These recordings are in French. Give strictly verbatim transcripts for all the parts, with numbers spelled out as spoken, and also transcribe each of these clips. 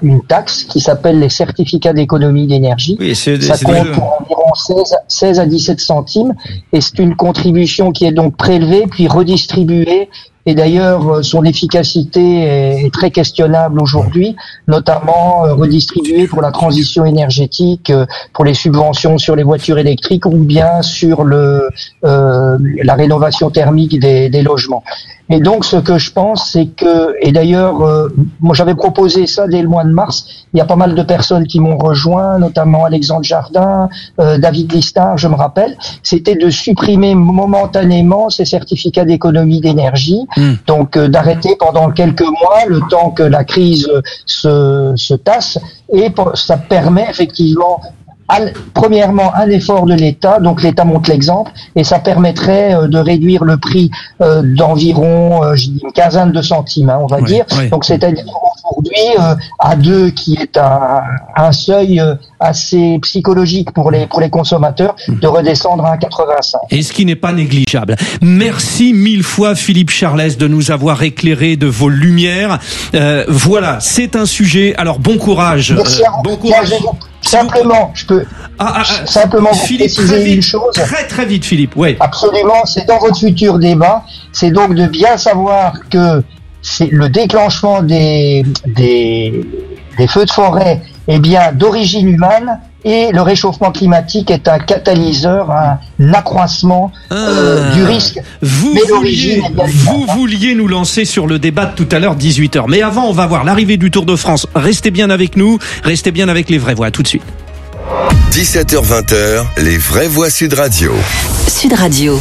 une taxe qui s'appelle les certificats d'économie d'énergie. Oui, c'est, ça c'est compte deux... pour environ seize à dix-sept centimes, et c'est une contribution qui est donc prélevée puis redistribuée. Et d'ailleurs, son efficacité est très questionnable aujourd'hui, notamment euh, redistribuée pour la transition énergétique, euh, pour les subventions sur les voitures électriques ou bien sur le euh, la rénovation thermique des, des logements. Et donc, ce que je pense, c'est que, et d'ailleurs, euh, moi j'avais proposé ça dès le mois de mars, il y a pas mal de personnes qui m'ont rejoint, notamment Alexandre Jardin, euh, David Listard, je me rappelle, c'était de supprimer momentanément ces certificats d'économie d'énergie, mmh. donc euh, d'arrêter pendant quelques mois, le temps que la crise se, se tasse, et ça permet effectivement premièrement un effort de l'État, donc l'État montre l'exemple, et ça permettrait euh, de réduire le prix euh, d'environ euh, je dis une quinzaine de centimes, hein, on va oui, dire. Oui. Donc c'est-à-dire aujourd'hui euh, à deux, qui est un, un seuil euh, assez psychologique pour les pour les consommateurs, de redescendre à un quatre-vingt-cinq. Et ce qui n'est pas négligeable. Merci mille fois Philippe Charlès de nous avoir éclairé de vos lumières. Euh, voilà, c'est un sujet. Alors bon courage. Merci à vous. Euh, bon courage. Simplement, je peux ah, ah, ah, simplement vous Philippe, préciser vite, une chose. Très très vite, Philippe. Oui. Absolument. C'est dans votre futur débat. C'est donc de bien savoir que c'est le déclenchement des des des feux de forêt est bien d'origine humaine. Et le réchauffement climatique est un catalyseur, un accroissement ah, euh, du risque. Vous vouliez, vous vouliez nous lancer sur le débat de tout à l'heure, dix-huit heures. Mais avant, on va voir l'arrivée du Tour de France. Restez bien avec nous, restez bien avec les vraies voix. À tout de suite. dix-sept heures vingt, les vraies voix Sud Radio. Sud Radio.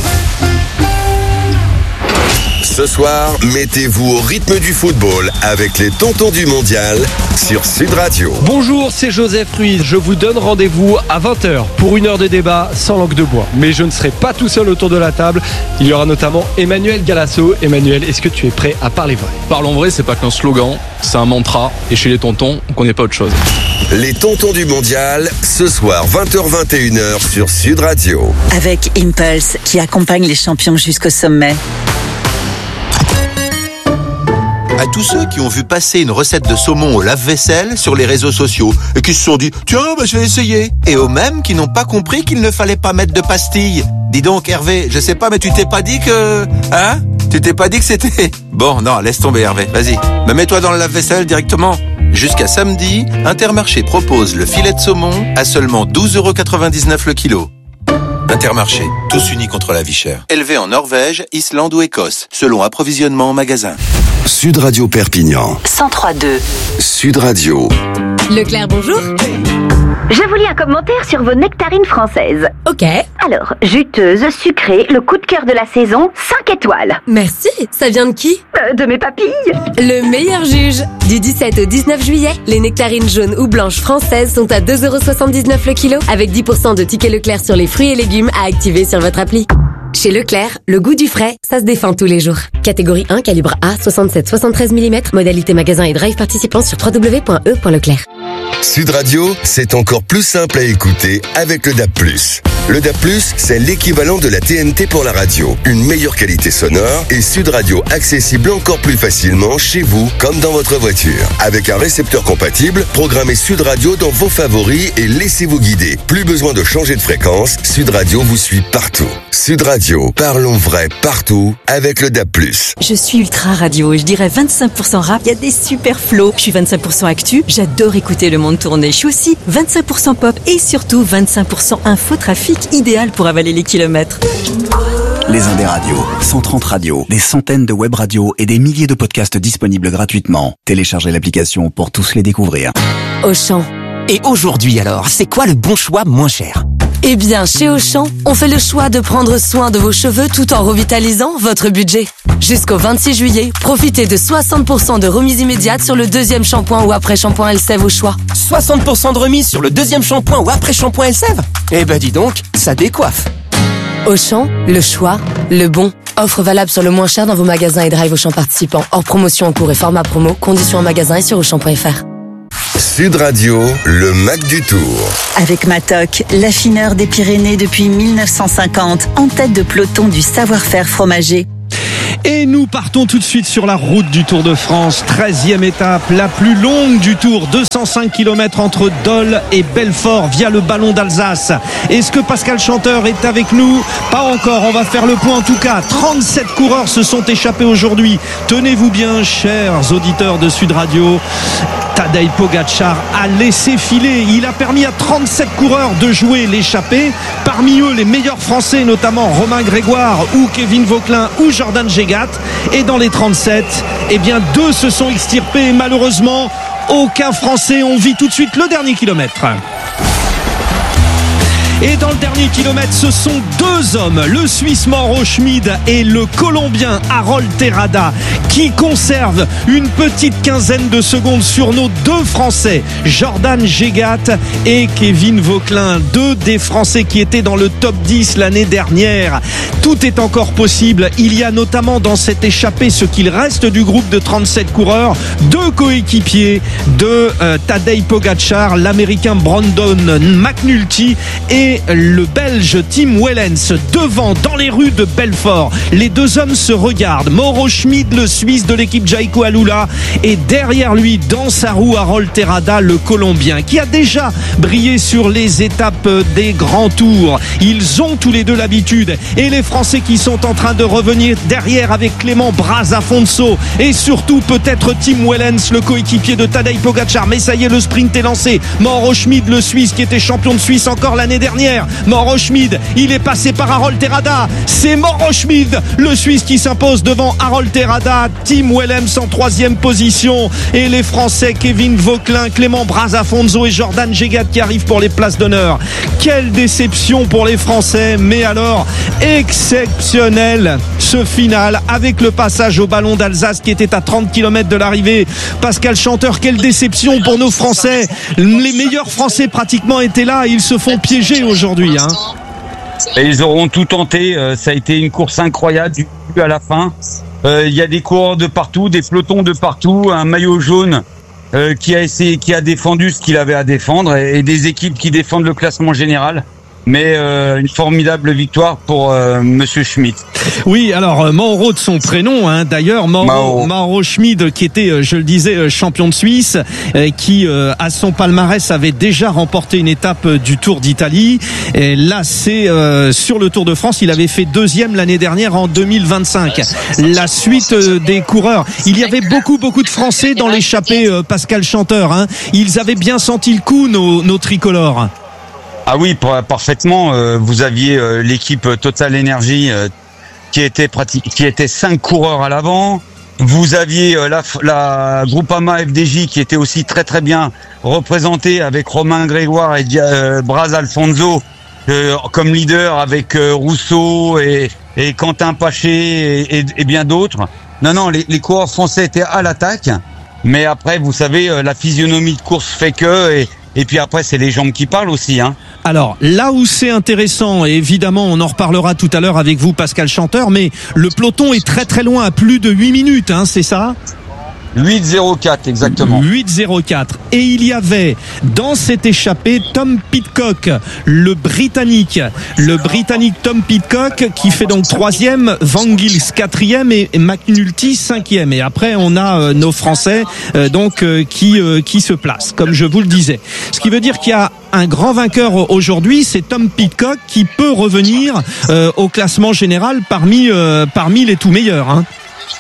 Ce soir, mettez-vous au rythme du football avec les tontons du mondial sur Sud Radio. Bonjour, c'est Joseph Ruiz. Je vous donne rendez-vous à vingt heures pour une heure de débat sans langue de bois. Mais je ne serai pas tout seul autour de la table. Il y aura notamment Emmanuel Galasso. Emmanuel, est-ce que tu es prêt à parler vrai ? Parlons vrai, c'est pas qu'un slogan, c'est un mantra. Et chez les tontons, on connaît pas autre chose. Les tontons du mondial, ce soir vingt heures vingt et une heures sur Sud Radio. Avec Impulse qui accompagne les champions jusqu'au sommet. À tous ceux qui ont vu passer une recette de saumon au lave-vaisselle sur les réseaux sociaux et qui se sont dit « Tiens, bah, je vais essayer ». Et aux mêmes qui n'ont pas compris qu'il ne fallait pas mettre de pastilles. Dis donc Hervé, je sais pas, mais tu t'es pas dit que... Hein ? Tu t'es pas dit que c'était... Bon, non, laisse tomber Hervé, vas-y. Mais mets-toi dans le lave-vaisselle directement. Jusqu'à samedi, Intermarché propose le filet de saumon à seulement douze euros quatre-vingt-dix-neuf le kilo. Intermarché, tous unis contre la vie chère. Élevé en Norvège, Islande ou Écosse, selon approvisionnement en magasin. Sud Radio Perpignan. cent trois virgule deux. Sud Radio. Leclerc, bonjour. Je vous lis un commentaire sur vos nectarines françaises. Ok. Alors, juteuse, sucrée, le coup de cœur de la saison, cinq étoiles. Merci. Ça vient de qui ? euh, De mes papilles. Le meilleur juge. Du dix-sept au dix-neuf juillet, les nectarines jaunes ou blanches françaises sont à deux euros soixante-dix-neuf le kilo, avec dix pour cent de tickets Leclerc sur les fruits et légumes à activer sur votre appli. Chez Leclerc, le goût du frais, ça se défend tous les jours. Catégorie un, calibre A, soixante-sept soixante-treize millimètres, modalité magasin et drive participant sur w w w point e point leclerc. Sud Radio, c'est encore plus simple à écouter avec le D A B plus. Le D A B plus, c'est l'équivalent de la T N T pour la radio. Une meilleure qualité sonore et Sud Radio accessible encore plus facilement chez vous comme dans votre voiture. Avec un récepteur compatible, programmez Sud Radio dans vos favoris et laissez-vous guider. Plus besoin de changer de fréquence, Sud Radio vous suit partout. Sud Radio, parlons vrai partout avec le D A B plus. Je suis ultra radio, je dirais vingt-cinq pour cent rap, il y a des super flows. Je suis vingt-cinq pour cent actu, j'adore écouter le monde tourner. Je suis aussi vingt-cinq pour cent pop et surtout vingt-cinq pour cent infotrafic, idéal pour avaler les kilomètres. Les Indés radios, cent trente radios, des centaines de web radios et des milliers de podcasts disponibles gratuitement. Téléchargez l'application pour tous les découvrir. Auchan. Et aujourd'hui alors, c'est quoi le bon choix moins cher ? Eh bien, chez Auchan, on fait le choix de prendre soin de vos cheveux tout en revitalisant votre budget. Jusqu'au vingt-six juillet, profitez de soixante pour cent de remise immédiate sur le deuxième shampoing ou après-shampoing Elseve au choix. soixante pour cent de remise sur le deuxième shampoing ou après-shampoing Elseve ? Eh ben dis donc, ça décoiffe. Auchan, le choix, le bon. Offre valable sur le moins cher dans vos magasins et drive Auchan participants. Hors promotion en cours et format promo. Conditions en magasin et sur auchan point f r. Sud Radio, le Mac du Tour. Avec Matoc, l'affineur des Pyrénées depuis mille neuf cent cinquante, en tête de peloton du savoir-faire fromager. Et nous partons tout de suite sur la route du Tour de France. treizième étape, la plus longue du Tour. deux cent cinq kilomètres entre Dole et Belfort via le Ballon d'Alsace. Est-ce que Pascal Chanteur est avec nous? Pas encore, on va faire le point en tout cas. trente-sept coureurs se sont échappés aujourd'hui. Tenez-vous bien, chers auditeurs de Sud Radio. Tadej Pogačar a laissé filer. Il a permis à trente-sept coureurs de jouer l'échappée. Parmi eux, les meilleurs Français, notamment Romain Grégoire ou Kevin Vauquelin ou Jordan Gégat. Et dans les trente-sept, eh bien, deux se sont extirpés. Et malheureusement, aucun Français. On vit tout de suite le dernier kilomètre. Et dans le dernier kilomètre, ce sont deux hommes, le Suisse Mauro Schmid et le Colombien Harold Terrada, qui conservent une petite quinzaine de secondes sur nos deux Français, Jordan Gégat et Kevin Vauquelin, deux des Français qui étaient dans le top dix l'année dernière. Tout est encore possible. Il y a notamment dans cette échappée, ce qu'il reste du groupe de trente-sept coureurs, deux coéquipiers de euh, Tadej Pogačar, l'Américain Brandon McNulty et le Belge Tim Wellens devant dans les rues de Belfort. Les deux hommes se regardent. Mauro Schmid, le Suisse de l'équipe Jayco Alula, et derrière lui dans sa roue Harold Terrada, le Colombien, qui a déjà brillé sur les étapes des grands tours. Ils ont tous les deux l'habitude, et les Français qui sont en train de revenir derrière avec Clément Brazafonso et surtout peut-être Tim Wellens, le coéquipier de Tadej Pogačar. Mais ça y est, le sprint est lancé. Mauro Schmid, le Suisse qui était champion de Suisse encore l'année dernière. Mauro Schmid, il est passé par Harold Terrada. C'est Mauro Schmid, le Suisse, qui s'impose devant Harold Terrada. Tim Wellens en troisième position. Et les Français Kevin Vauquelin, Clément Brazafonso et Jordan Gégat qui arrivent pour les places d'honneur. Quelle déception pour les Français, mais alors exceptionnel ce final avec le passage au Ballon d'Alsace qui était à trente kilomètres de l'arrivée. Pascal Chanteur, quelle déception pour nos Français. Les meilleurs Français pratiquement étaient là. Ils se font piéger aujourd'hui, hein. Et ils auront tout tenté. Euh, ça a été une course incroyable du début à la fin. Euh, il y a des coureurs de partout, des pelotons de partout, un maillot jaune euh, qui a essayé, qui a défendu ce qu'il avait à défendre, et, et des équipes qui défendent le classement général. Mais euh, une formidable victoire pour euh, Monsieur Schmid. Oui, alors Mauro de son prénom, hein, d'ailleurs Mauro, Mauro Schmid, qui était, je le disais, champion de Suisse, euh, qui euh, à son palmarès avait déjà remporté une étape du Tour d'Italie. Et là, c'est euh, sur le Tour de France, il avait fait deuxième l'année dernière en deux mille vingt-cinq. La suite euh, des coureurs, il y avait beaucoup beaucoup de Français dans l'échappée, euh, Pascal Chanteur. Hein. Ils avaient bien senti le coup, nos, nos tricolores. Ah oui, parfaitement. Euh, vous aviez euh, l'équipe Total Energy euh, qui était pratique, qui était cinq coureurs à l'avant. Vous aviez euh, la, la Groupama F D J qui était aussi très très bien représentée avec Romain Grégoire et euh, Braz Alfonso euh, comme leader, avec euh, Rousseau et, et Quentin Paché et, et, et bien d'autres. Non, non, les, les coureurs français étaient à l'attaque. Mais après, vous savez, euh, la physionomie de course fait que... Et, Et puis après, c'est les jambes qui parlent aussi, hein. Alors, là où c'est intéressant, et évidemment, on en reparlera tout à l'heure avec vous, Pascal Chanteur, mais le peloton est très très loin, à plus de huit minutes, hein, c'est ça ? huit zéro quatre, exactement. huit zéro quatre. Et il y avait dans cette échappée Tom Pidcock, le Britannique. Le Britannique Tom Pidcock qui fait donc troisième, Van Gils quatrième et McNulty cinquième. Et après, on a euh, nos Français euh, donc euh, qui euh, qui se placent, comme je vous le disais. Ce qui veut dire qu'il y a un grand vainqueur aujourd'hui, c'est Tom Pidcock qui peut revenir euh, au classement général parmi euh, parmi les tout meilleurs, hein.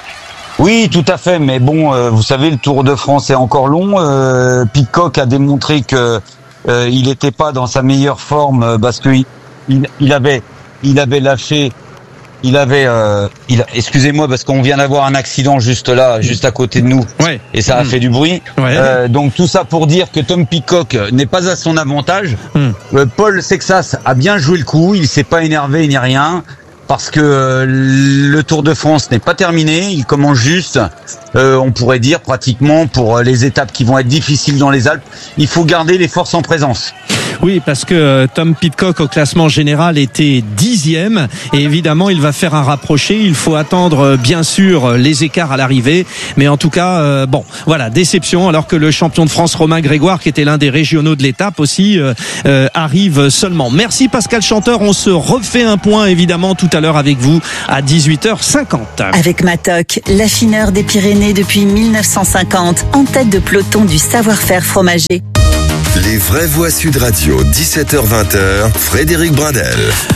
Oui, tout à fait, mais bon, euh, vous savez, le Tour de France est encore long. Euh, Pidcock a démontré que euh, il n'était pas dans sa meilleure forme euh, parce que il, il avait, il avait lâché, il avait, euh, il, excusez-moi parce qu'on vient d'avoir un accident juste là, juste à côté de nous, ouais. Et ça a mmh. fait du bruit. Ouais. Euh, donc tout ça pour dire que Tom Pidcock n'est pas à son avantage. Mmh. Euh, Paul Sexas a bien joué le coup, il s'est pas énervé ni rien. Parce que euh, le Tour de France n'est pas terminé, il commence juste, euh, on pourrait dire pratiquement pour les étapes qui vont être difficiles dans les Alpes, il faut garder les forces en présence. Oui, parce que Tom Pidcock au classement général était dixième et évidemment il va faire un rapproché. Il faut attendre bien sûr les écarts à l'arrivée, mais en tout cas euh, bon voilà, déception, alors que le champion de France Romain Grégoire, qui était l'un des régionaux de l'étape aussi, euh, euh, arrive seulement. Merci Pascal Chanteur, on se refait un point évidemment tout à l'heure avec vous à dix-huit heures cinquante. Avec Matok, l'affineur des Pyrénées depuis mille neuf cent cinquante, en tête de peloton du savoir-faire fromager. Les vraies voix Sud Radio, dix-sept heures vingt, Frédéric Brindel.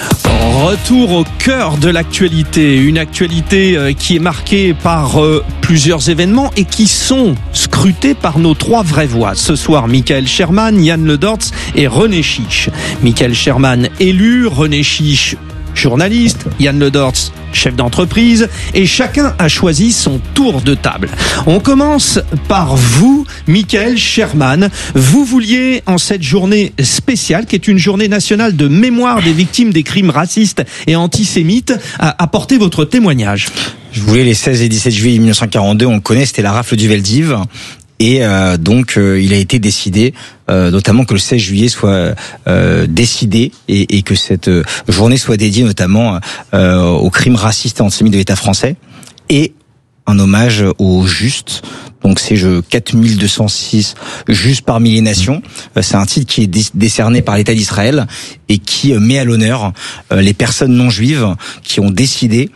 Retour au cœur de l'actualité, une actualité qui est marquée par plusieurs événements et qui sont scrutés par nos trois vraies voix. Ce soir, Michael Sherman, Yann Le Dortz et René Chiche. Michael Sherman élu, René Chiche journaliste, Yann Le Dortz chef d'entreprise, et chacun a choisi son tour de table. On commence par vous, Michael Sherman. Vous vouliez, en cette journée spéciale, qui est une journée nationale de mémoire des victimes des crimes racistes et antisémites, apporter votre témoignage. Je voulais les seize et dix-sept juillet mille neuf cent quarante-deux, on le connaît, c'était la rafle du Veldiv. Et euh, donc euh, il a été décidé euh, notamment que le seize juillet soit euh, décidé et, et que cette euh, journée soit dédiée notamment euh, aux crimes racistes et antisémites de l'État français, et un hommage aux justes. Donc c'est je quatre mille deux cent six justes parmi les nations. C'est un titre qui est décerné par l'État d'Israël et qui met à l'honneur les personnes non juives qui ont décidé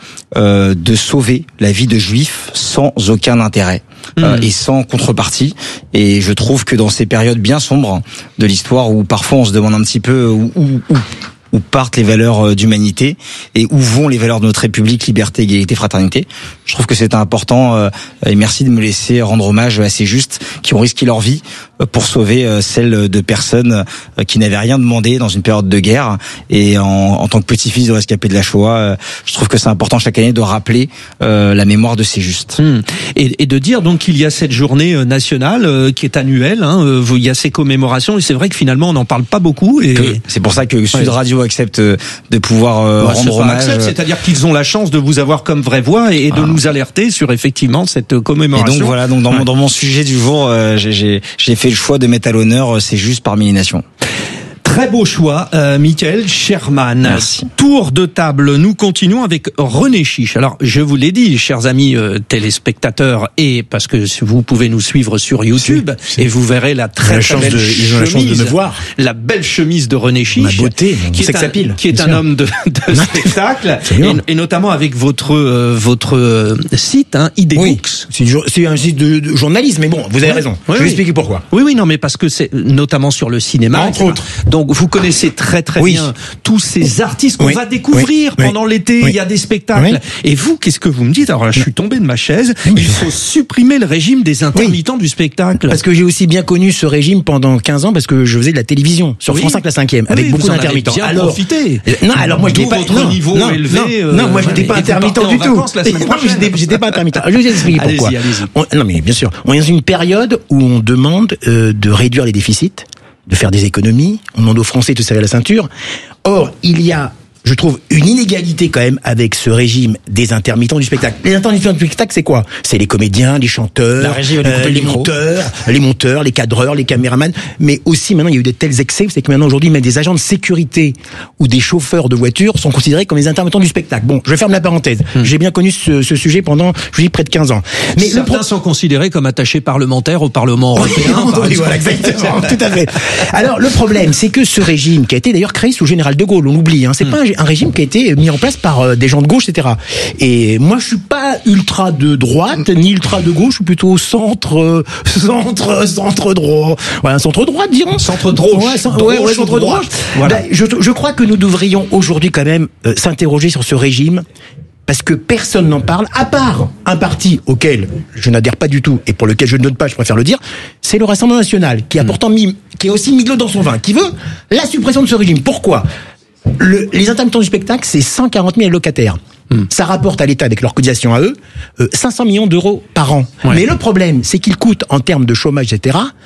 de sauver la vie de juifs sans aucun intérêt. Mmh. Euh, et sans contrepartie. Et je trouve que dans ces périodes bien sombres de l'histoire, où parfois on se demande un petit peu où, où, où, où partent les valeurs d'humanité et où vont les valeurs de notre République, liberté, égalité, fraternité, je trouve que c'est important. Euh, et merci de me laisser rendre hommage à ces justes qui ont risqué leur vie pour sauver celle de personnes qui n'avaient rien demandé dans une période de guerre. Et en, en tant que petit-fils de rescapé de la Shoah, je trouve que c'est important chaque année de rappeler euh, la mémoire de ces justes. Mmh. Et, et de dire donc qu'il y a cette journée nationale euh, qui est annuelle, hein, euh, il y a ces commémorations, et c'est vrai que finalement on n'en parle pas beaucoup. Et que, c'est pour ça que Sud ouais. Radio accepte de pouvoir euh, bah, rendre hommage. Accepte, c'est-à-dire qu'ils ont la chance de vous avoir comme vraie voix et, et de ah. nous alerter sur effectivement cette commémoration. Et donc voilà, donc dans, ouais. mon, dans mon sujet du jour, euh, j'ai, j'ai, j'ai fait le choix de mettre à l'honneur C'est juste parmi les nations. Très beau choix, euh, Michael Sherman. Merci. Tour de table, nous continuons avec René Chiche. Alors, je vous l'ai dit, chers amis euh, téléspectateurs, et parce que vous pouvez nous suivre sur YouTube, c'est, c'est... et vous verrez la très, la très belle de, chemise, ils ont la chance de me voir. La belle chemise de René Chiche, ma beauté, qui est, un, pile, qui est un homme de, de spectacle, et, et notamment avec votre euh, votre euh, site, hein, I D oui. Books. C'est, c'est un site de, de journalisme, mais bon, vous avez oui. raison. Oui, je vais oui. expliquer pourquoi. Oui, oui, non, mais parce que c'est notamment sur le cinéma, entre autres. Donc vous connaissez très très oui. bien tous ces artistes qu'on oui. va découvrir oui. pendant l'été. Oui. Il y a des spectacles. Oui. Et vous, qu'est-ce que vous me dites? Alors là, je suis tombé de ma chaise. Il faut supprimer le régime des intermittents oui. du spectacle. Parce que j'ai aussi bien connu ce régime pendant quinze ans, parce que je faisais de la télévision sur oui. France cinq la cinquième avec oui, beaucoup d'intermittents. Bien alors profité. Non, alors moi je n'ai pas votre non, niveau non, élevé. Non, euh, non moi je n'étais pas intermittent du tout. J'étais, j'étais pas intermittent. Je vais vous expliquer pourquoi. Allez-y, allez-y. On, non mais bien sûr, on est dans une période où on demande euh, de réduire les déficits, de faire des économies, on demande aux Français de se serrer la ceinture. Or, il y a, je trouve, une inégalité quand même avec ce régime des intermittents du spectacle. Les intermittents du spectacle, c'est quoi? C'est les comédiens, les chanteurs, euh, les monteurs, les monteurs, les cadreurs, les caméramans. Mais aussi, maintenant, il y a eu de tels excès, c'est que maintenant, aujourd'hui, même des agents de sécurité ou des chauffeurs de voitures sont considérés comme les intermittents du spectacle. Bon, je ferme la parenthèse. Hum. J'ai bien connu ce, ce sujet pendant, je vous dis, près de quinze ans. Mais certains le pro... sont considérés comme attachés parlementaires au Parlement européen. Oui, voilà, exactement, tout à fait. Alors, le problème, c'est que ce régime, qui a été d'ailleurs créé sous le général de Gaulle, on l'oublie, hein, c'est hum. pas un, un régime qui a été mis en place par euh, des gens de gauche, et cetera. Et moi, je suis pas ultra de droite, ni ultra de gauche, je suis plutôt centre, euh, centre, centre droit. Ouais, un centre droit, dirons. Centre droit. Ouais, cent, ouais, ouais, centre droit. Voilà. Ben, je, je crois que nous devrions aujourd'hui quand même euh, s'interroger sur ce régime. Parce que personne n'en parle, à part un parti auquel je n'adhère pas du tout et pour lequel je ne donne pas, je préfère le dire, c'est le Rassemblement National, qui a pourtant mis, qui a aussi mis de l'eau dans son vin, qui veut la suppression de ce régime. Pourquoi? Le, les intermittents du spectacle, c'est cent quarante mille locataires. Hum. Ça rapporte à l'État, avec leur cotisation à eux, euh, cinq cents millions d'euros par an. Ouais. Mais le problème, c'est qu'ils coûtent, en termes de chômage, et cetera,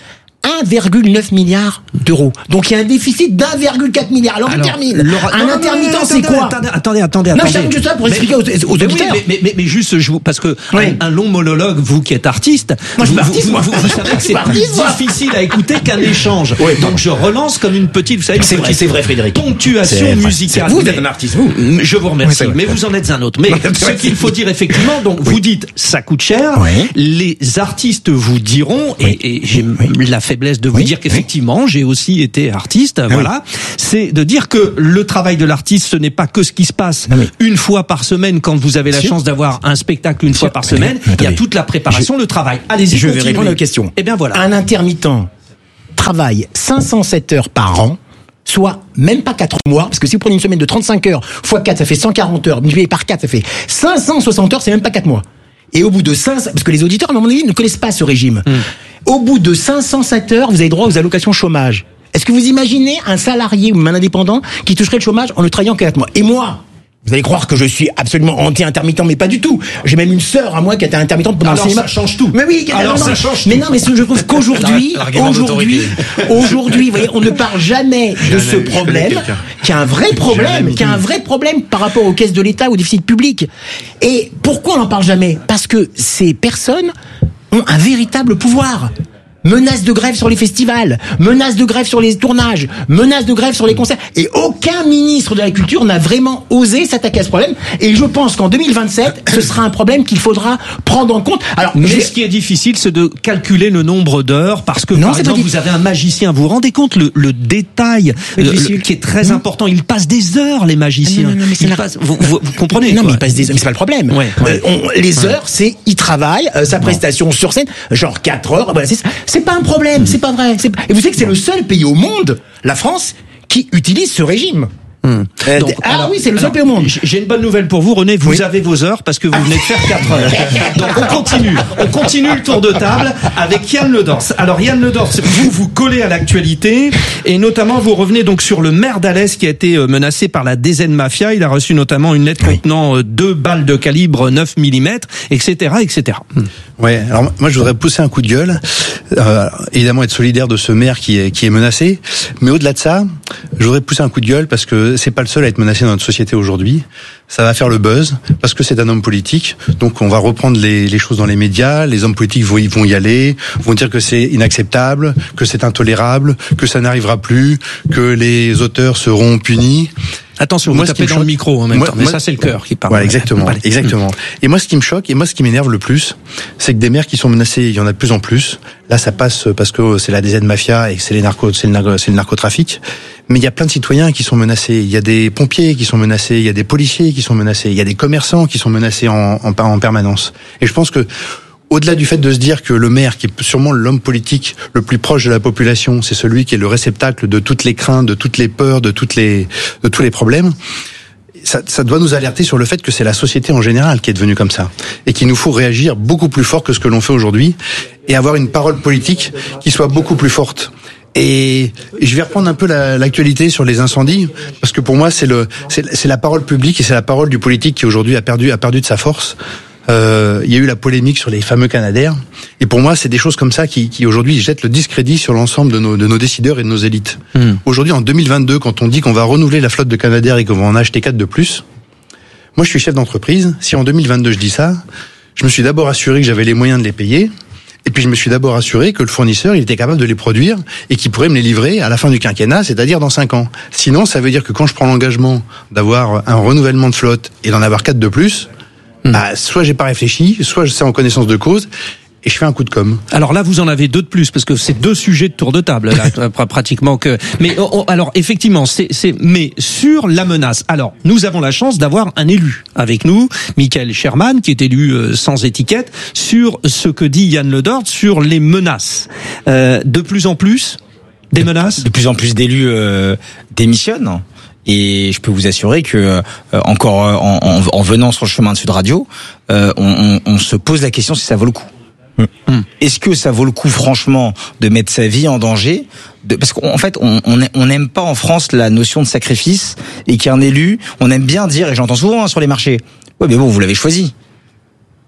un virgule neuf milliard d'euros. Donc il y a un déficit d'un virgule quatre milliard. Alors, Alors on termine. Laura, un non, intermittent, non, non, c'est attendez, quoi Attendez, attendez, attendez. Non, attendez. je termine juste ça pour mais, expliquer aux, aux mais auditeurs. Oui, mais, mais, mais juste, je vous, parce que oui. un, un long monologue, vous qui êtes artiste, moi, je vous, artiste, vous, moi. Vous, vous, vous savez que c'est plus difficile à écouter qu'un échange. Oui, donc je relance comme une petite, vous savez, c'est vrai, c'est vrai, Frédéric. Ponctuation musicale. Vous êtes un artiste, vous. Je vous remercie, oui, mais vous en êtes un autre. Mais ce qu'il faut dire effectivement, donc vous dites, ça coûte cher. Les artistes vous diront, et, et j'ai la faiblesse de vous dire qu'effectivement, j'ai aussi été artiste, ah voilà, oui. c'est de dire que le travail de l'artiste, ce n'est pas que ce qui se passe non, une fois par semaine quand vous avez la sûr. chance d'avoir un spectacle une sûr. fois par semaine. Mais, il y a toute la préparation, je, le travail. Allez-y, je vais répondre à la question. Eh bien voilà. Un intermittent travaille cinq cent sept heures par an, soit même pas quatre mois, parce que si vous prenez une semaine de trente-cinq heures, fois quatre, ça fait cent quarante heures, multiplié par quatre, ça fait cinq cent soixante heures, c'est même pas quatre mois. Et au bout de cinq, parce que les auditeurs, à mon avis, ne connaissent pas ce régime. Hum. Au bout de cinq cent sept heures, vous avez droit aux allocations chômage. Est-ce que vous imaginez un salarié ou un indépendant qui toucherait le chômage en ne travaillant que quatre mois? Et moi, vous allez croire que je suis absolument anti-intermittent, mais pas du tout. J'ai même une sœur à moi qui était intermittente pendant Alors le cinéma. Ça change tout. Mais oui, alors non, ça change mais tout. non, mais ce, je trouve qu'aujourd'hui, aujourd'hui, aujourd'hui, vous voyez, on ne parle jamais de ce problème, qui a un vrai problème, qui a un vrai problème par rapport aux caisses de l'État, au déficit public. Et pourquoi on n'en parle jamais? Parce que ces personnes ont un véritable pouvoir. Menace de grève sur les festivals, menace de grève sur les tournages, menace de grève sur les concerts. Et aucun ministre de la Culture n'a vraiment osé s'attaquer à ce problème. Et je pense qu'en deux mille vingt-sept, ce sera un problème qu'il faudra prendre en compte. Alors, mais ce qui est difficile, c'est de calculer le nombre d'heures, parce que non, par exemple, vous avez un magicien. Vous vous rendez compte le, le détail le, le, qui est très mmh. important. Ils passent des heures, les magiciens. Non, non, non, mais ils passent, vous, vous, vous comprenez? Non, quoi. mais ils passent des heures. Mais c'est pas le problème. Ouais, ouais. Euh, on, les ouais. heures, c'est ils travaillent, euh, sa prestation bon. sur scène, genre quatre heures. Voilà, c'est ça. C'est pas un problème, c'est pas vrai. C'est pas... Et vous savez que c'est le seul pays au monde, la France, qui utilise ce régime. Hum. Euh, Donc, ah alors, oui, c'est le seul alors, pays au monde. J'ai une bonne nouvelle pour vous, René. Vous oui. avez vos heures parce que vous venez de faire quatre heures. Donc on continue. On continue le tour de table avec Yann Le Dors. Alors Yann Le Dors, vous vous collez à l'actualité et notamment vous revenez donc sur le maire d'Alès qui a été menacé par la D Z Mafia. Il a reçu notamment une lettre oui. contenant deux balles de calibre neuf millimètres, et cetera, et cetera. Ouais. Alors moi je voudrais pousser un coup de gueule. Euh, évidemment être solidaire de ce maire qui est qui est menacé, mais au-delà de ça, je voudrais pousser un coup de gueule parce que c'est pas le seul à être menacé dans notre société aujourd'hui. Ça va faire le buzz parce que c'est un homme politique. Donc on va reprendre les, les choses dans les médias. Les hommes politiques vont y, vont y aller, vont dire que c'est inacceptable, que c'est intolérable, que ça n'arrivera plus, que les auteurs seront punis. Attention, moi, vous tapez dans le micro en même moi, temps, mais moi, ça c'est le cœur qui parle. Voilà, exactement, exactement. Et moi, ce qui me choque et moi, ce qui m'énerve le plus, c'est que des maires qui sont menacés, il y en a de plus en plus. Là, ça passe parce que c'est la D Z Mafia et que c'est les narcos, c'est le, narco, c'est le narcotrafic. Mais il y a plein de citoyens qui sont menacés. Il y a des pompiers qui sont menacés. Il y a des policiers qui sont menacés. Il y a des commerçants qui sont menacés en, en, en permanence. Et je pense que au-delà du fait de se dire que le maire, qui est sûrement l'homme politique le plus proche de la population, c'est celui qui est le réceptacle de toutes les craintes, de toutes les peurs, de toutes les, de tous les problèmes, ça, ça doit nous alerter sur le fait que c'est la société en général qui est devenue comme ça. Et qu'il nous faut réagir beaucoup plus fort que ce que l'on fait aujourd'hui et avoir une parole politique qui soit beaucoup plus forte. Et je vais reprendre un peu la, l'actualité sur les incendies, parce que pour moi, c'est le, c'est, c'est la parole publique et c'est la parole du politique qui aujourd'hui a perdu, a perdu de sa force. Euh, il y a eu la polémique sur les fameux Canadair, et pour moi, c'est des choses comme ça qui, qui aujourd'hui jettent le discrédit sur l'ensemble de nos, de nos décideurs et de nos élites. Mmh. Aujourd'hui, en deux mille vingt-deux, quand on dit qu'on va renouveler la flotte de Canadair et qu'on va en acheter quatre de plus, moi, je suis chef d'entreprise. Si en deux mille vingt-deux je dis ça, je me suis d'abord assuré que j'avais les moyens de les payer. Et puis je me suis d'abord assuré que le fournisseur, il était capable de les produire et qu'il pourrait me les livrer à la fin du quinquennat, c'est-à-dire dans cinq ans. Sinon, ça veut dire que quand je prends l'engagement d'avoir un renouvellement de flotte et d'en avoir quatre de plus, mmh. bah, soit j'ai pas réfléchi, soit c'est en connaissance de cause. Et je fais un coup de com'. Alors là, vous en avez deux de plus, parce que c'est deux sujets de tour de table, là, pratiquement que. Mais on, alors effectivement, c'est, c'est. Mais sur la menace. Alors, nous avons la chance d'avoir un élu avec nous, Michael Sherman, qui est élu euh, sans étiquette, sur ce que dit Yann Le Dors sur les menaces. Euh, de plus en plus, des menaces. De plus en plus d'élus euh, démissionnent. Et je peux vous assurer que euh, encore en, en, en venant sur le chemin de Sud Radio, euh, on, on, on se pose la question si ça vaut le coup. Mmh. Est-ce que ça vaut le coup, franchement, de mettre sa vie en danger de, parce qu'en fait, on on n'aime pas en France la notion de sacrifice, et qu'un élu, on aime bien dire, et j'entends souvent hein, sur les marchés, ouais, mais bon, vous l'avez choisi.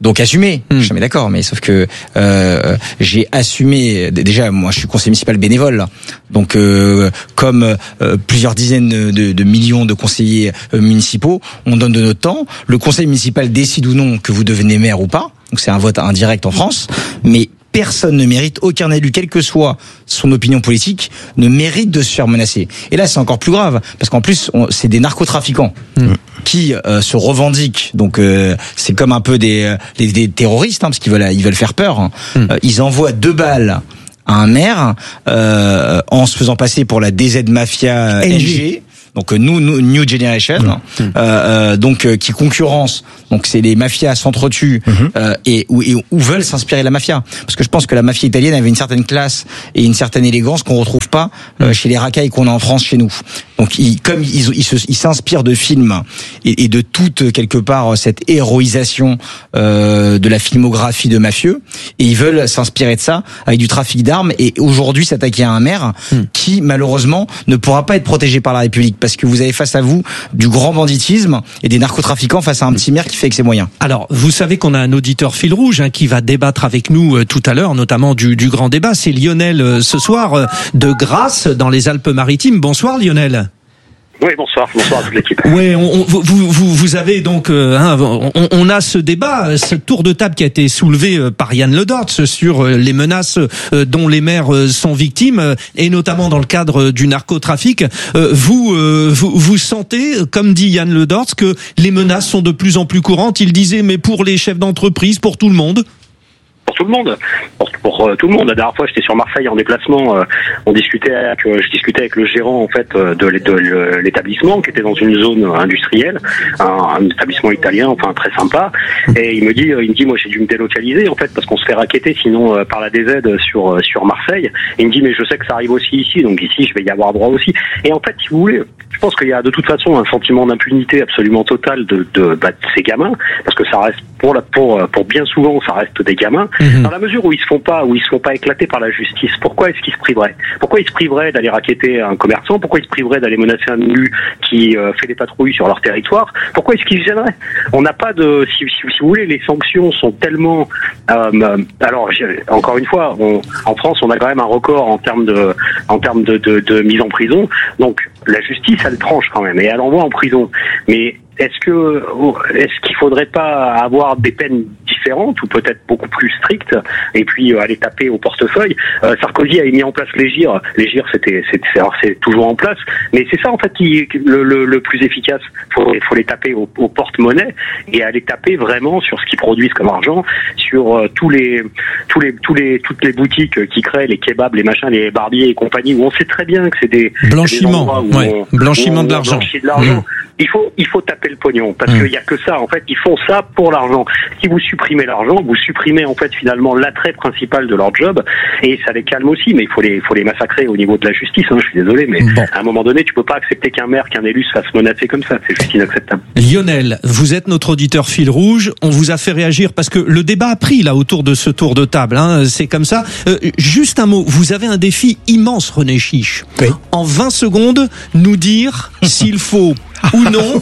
Donc assumer, mmh. je suis jamais d'accord, mais sauf que euh, j'ai assumé. Déjà, moi, je suis conseiller municipal bénévole, là. Donc euh, comme euh, plusieurs dizaines de, de millions de conseillers euh, municipaux, on donne de notre temps. Le conseil municipal décide ou non que vous devenez maire ou pas. Donc c'est un vote indirect en France, mais personne ne mérite, aucun élu, quelle que soit son opinion politique, ne mérite de se faire menacer. Et là, c'est encore plus grave, parce qu'en plus, on, c'est des narcotrafiquants mmh. qui euh, se revendiquent. Donc, euh, c'est comme un peu des, des, des terroristes, hein, parce qu'ils veulent, ils veulent faire peur. Hein. Mmh. Euh, ils envoient deux balles à un maire euh, en se faisant passer pour la D Z Mafia N G. Donc nous, nous New Generation, mmh. euh, euh, donc euh, qui concurrence. Donc c'est les mafias s'entretuent mmh. euh, et où, et où veulent s'inspirer de la mafia. Parce que je pense que la mafia italienne avait une certaine classe et une certaine élégance qu'on retrouve pas euh, chez les racailles qu'on a en France chez nous. Donc ils, comme ils, ils, se, ils s'inspirent de films et, et de toute quelque part cette héroïsation euh, de la filmographie de mafieux, et ils veulent s'inspirer de ça avec du trafic d'armes et aujourd'hui s'attaquer à un maire mmh. qui malheureusement ne pourra pas être protégé par la République. Parce que vous avez face à vous du grand banditisme et des narcotrafiquants face à un petit maire qui fait avec ses moyens. Alors, vous savez qu'on a un auditeur fil rouge hein, qui va débattre avec nous euh, tout à l'heure, notamment du, du grand débat. C'est Lionel euh, ce soir euh, de Grasse dans les Alpes-Maritimes. Bonsoir Lionel. Oui, bonsoir, bonsoir à toute l'équipe. Oui, on, on, vous, vous, vous avez donc, euh, hein, on, on a ce débat, ce tour de table qui a été soulevé par Yann Le Dortz sur les menaces dont les maires sont victimes, et notamment dans le cadre du narcotrafic. Vous, vous, vous sentez, comme dit Yann Le Dortz, que les menaces sont de plus en plus courantes. Il disait, mais pour les chefs d'entreprise, pour tout le monde. Pour tout le monde, pour, pour euh, tout le monde. La dernière fois, j'étais sur Marseille en déplacement. Euh, on discutait, avec, euh, je discutais avec le gérant en fait euh, de, de, de l'établissement qui était dans une zone industrielle, un, un établissement italien, enfin très sympa. Et il me dit, euh, il me dit, moi j'ai dû me délocaliser en fait parce qu'on se fait racketter sinon euh, par la D Z sur euh, sur Marseille. Et il me dit, mais je sais que ça arrive aussi ici, donc ici je vais y avoir droit aussi. Et en fait, si vous voulez, je pense qu'il y a de toute façon un sentiment d'impunité absolument total de de, bah, de ces gamins, parce que ça reste pour la pour pour bien souvent ça reste des gamins. Mmh. Dans la mesure où ils se font pas, où ils se font pas éclater par la justice, pourquoi est-ce qu'ils se priveraient ? Pourquoi ils se priveraient d'aller racketter un commerçant ? Pourquoi ils se priveraient d'aller menacer un élu qui euh, fait des patrouilles sur leur territoire ? Pourquoi est-ce qu'ils se gêneraient ? On n'a pas de, si, si, si vous voulez, les sanctions sont tellement. Euh, alors encore une fois, on, en France, on a quand même un record en termes de, en termes de, de, de mise en prison. Donc la justice, elle tranche quand même et elle envoie en prison. Mais est-ce que est-ce qu'il faudrait pas avoir des peines différentes ou peut-être beaucoup plus strictes et puis euh, aller taper au portefeuille? euh, Sarkozy a mis en place les G I R. Les G I R c'était c'est, c'est, c'est toujours en place, mais c'est ça en fait qui le, le, le plus efficace. Faut faut les taper au, au porte-monnaie et aller taper vraiment sur ce qu'ils produisent comme argent, sur euh, tous les tous les tous les toutes les boutiques qui créent les kebabs, les machins, les barbiers et compagnie où on sait très bien que c'est des blanchiment, des ouais, on, blanchiment on, de l'argent. De l'argent. Mmh. Il faut, il faut taper le pognon parce mmh. qu'il y a que ça. En fait, ils font ça pour l'argent. Si vous supprimez l'argent, vous supprimez en fait finalement l'attrait principal de leur job et ça les calme aussi. Mais il faut les, il faut les massacrer au niveau de la justice. Hein, je suis désolé, mais bon. À un moment donné, tu peux pas accepter qu'un maire, qu'un élu se fasse menacer comme ça. C'est juste inacceptable. Lionel, vous êtes notre auditeur fil rouge. On vous a fait réagir parce que le débat a pris là autour de ce tour de table. Hein, c'est comme ça. Euh, juste un mot. Vous avez un défi immense, René Chiche. Oui. En vingt secondes, nous dire s'il faut ou non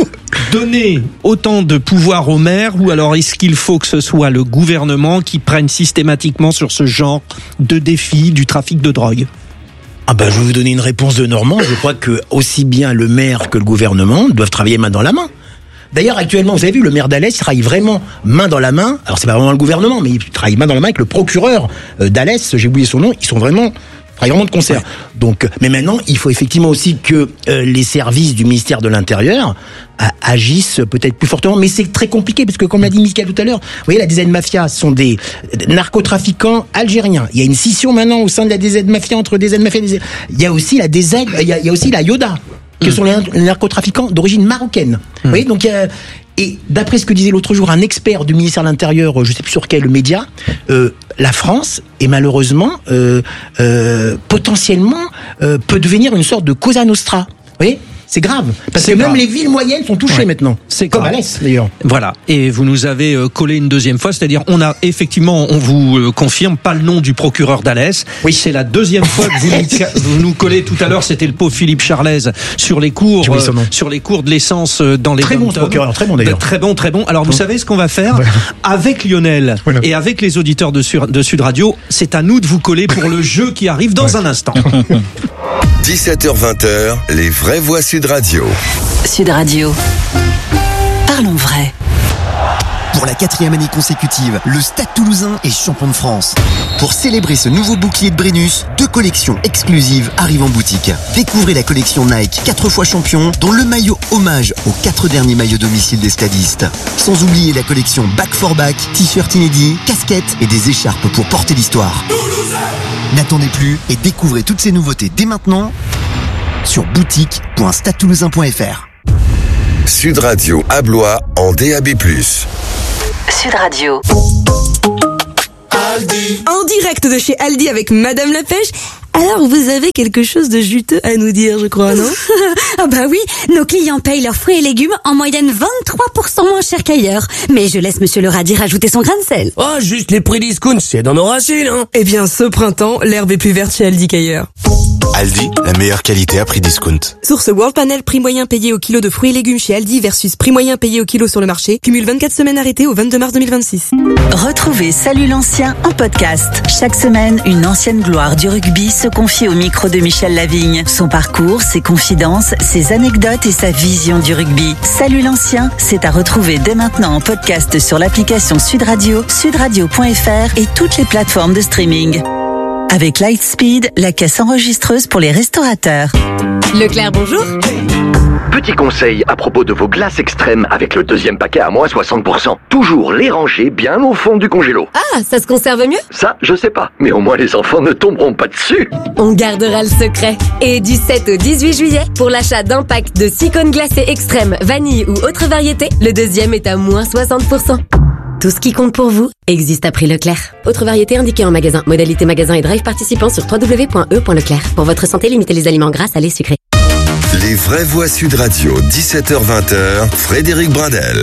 donner autant de pouvoir aux maires, ou alors est-ce qu'il faut que ce soit le gouvernement qui prenne systématiquement sur ce genre de défi du trafic de drogue? Ah ben, je vais vous donner une réponse de Normand. Je crois que aussi bien le maire que le gouvernement doivent travailler main dans la main. D'ailleurs, actuellement, vous avez vu, le maire d'Alès il travaille vraiment main dans la main. Alors, c'est pas vraiment le gouvernement, mais il travaille main dans la main avec le procureur d'Alès. J'ai oublié son nom. Ils sont vraiment travaillent vraiment de concert. Ouais. Donc, mais maintenant, il faut effectivement aussi que euh, les services du ministère de l'Intérieur euh, agissent peut-être plus fortement. Mais c'est très compliqué parce que, comme l'a dit Mickaël tout à l'heure, vous voyez, la D Z Mafia sont des narcotrafiquants algériens. Il y a une scission maintenant au sein de la D Z Mafia entre D Z Mafia et D Z. Il y a aussi la D Z, il y a, il y a aussi la Yoda, que mmh. sont les narcotrafiquants d'origine marocaine. Mmh. Vous voyez, donc il y a. Et d'après ce que disait l'autre jour un expert du ministère de l'Intérieur, je ne sais plus sur quel média, euh, la France est malheureusement euh, euh, potentiellement euh, peut devenir une sorte de Cosa Nostra. Vous voyez ? C'est grave. Parce C'est que même grave. les villes moyennes sont touchées Ouais. maintenant. C'est comme grave. Alès, d'ailleurs. Voilà. Et vous nous avez euh, collé une deuxième fois, c'est-à-dire on a effectivement, on vous euh, confirme pas le nom du procureur d'Alès. Oui. C'est la deuxième fois que vous nous, vous nous collez. Tout à l'heure, c'était le pauvre Philippe Charlaise sur les cours, J'ai oublié son euh, nom. sur les cours de l'essence euh, dans les Très bon, ce dom-toms. procureur, très bon, d'ailleurs. Ben, très bon, très bon. Alors vous Bon. savez ce qu'on va faire avec Lionel et avec les auditeurs de, Sur- de Sud Radio, c'est à nous de vous coller pour le jeu qui arrive dans un instant. dix-sept heures vingt, les vraies voix Sud Radio. Sud Radio. Parlons vrai. Pour la quatrième année consécutive, le Stade Toulousain est champion de France. Pour célébrer ce nouveau bouclier de Brennus, deux collections exclusives arrivent en boutique. Découvrez la collection Nike quatre fois champion, dont le maillot hommage aux quatre derniers maillots domicile des stadistes. Sans oublier la collection Back for Back, t-shirt inédits, casquettes et des écharpes pour porter l'histoire. N'attendez plus et découvrez toutes ces nouveautés dès maintenant sur boutique point stade toulousain point f r. Sud Radio à Blois en D A B plus. Sud Radio. En direct de chez Aldi avec Madame la Pêche. Alors, vous avez quelque chose de juteux à nous dire, je crois, non? Ah bah oui, nos clients payent leurs fruits et légumes en moyenne vingt-trois pour cent moins cher qu'ailleurs. Mais je laisse Monsieur le Radis rajouter son grain de sel. Oh, juste les prix discount, c'est dans nos racines, hein. Eh bien, ce printemps, l'herbe est plus verte chez Aldi qu'ailleurs. Aldi, la meilleure qualité à prix discount. Source World Panel, prix moyen payé au kilo de fruits et légumes chez Aldi versus prix moyen payé au kilo sur le marché. Cumule vingt-quatre semaines arrêtées au vingt-deux mars deux mille vingt-six. Retrouvez Salut l'ancien en podcast. Chaque semaine, une ancienne gloire du rugby se confie au micro de Michel Lavigne. Son parcours, ses confidences, ses anecdotes et sa vision du rugby. Salut l'ancien, c'est à retrouver dès maintenant en podcast sur l'application Sud Radio, sudradio point f r et toutes les plateformes de streaming. Avec Lightspeed, la caisse enregistreuse pour les restaurateurs. Leclerc, bonjour. Petit conseil à propos de vos glaces extrêmes avec le deuxième paquet à moins soixante pour cent. Toujours les ranger bien au fond du congélo. Ah, ça se conserve mieux? Ça, je sais pas, mais au moins les enfants ne tomberont pas dessus. On gardera le secret. Et du sept au dix-huit juillet, pour l'achat d'un pack de six cônes glacés extrêmes, vanille ou autre variété, le deuxième est à moins soixante pour cent. Tout ce qui compte pour vous existe à prix Leclerc. Autre variété indiquée en magasin. Modalité magasin et drive participant sur w w w point e point leclerc. Pour votre santé, limitez les aliments gras, salés, sucrés. Les vraies voix Sud Radio, dix-sept heures vingt, Frédéric Brindel.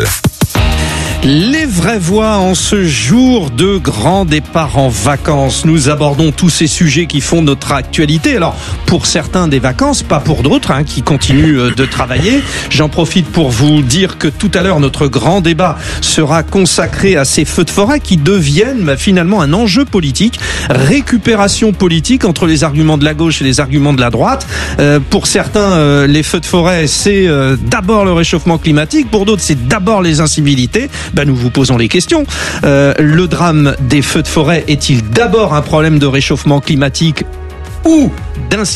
Les vraies voix en ce jour de grand départ en vacances. Nous abordons tous ces sujets qui font notre actualité. Alors, pour certains des vacances, pas pour d'autres, hein, qui continuent de travailler. J'en profite pour vous dire que tout à l'heure, notre grand débat sera consacré à ces feux de forêt qui deviennent bah, finalement un enjeu politique. Récupération politique entre les arguments de la gauche et les arguments de la droite. Euh, pour certains, euh, les feux de forêt, c'est euh, d'abord le réchauffement climatique. Pour d'autres, c'est d'abord les incivilités. Ben, nous vous posons les questions. Euh, le drame des feux de forêt est-il d'abord un problème de réchauffement climatique ou d'incivilité ?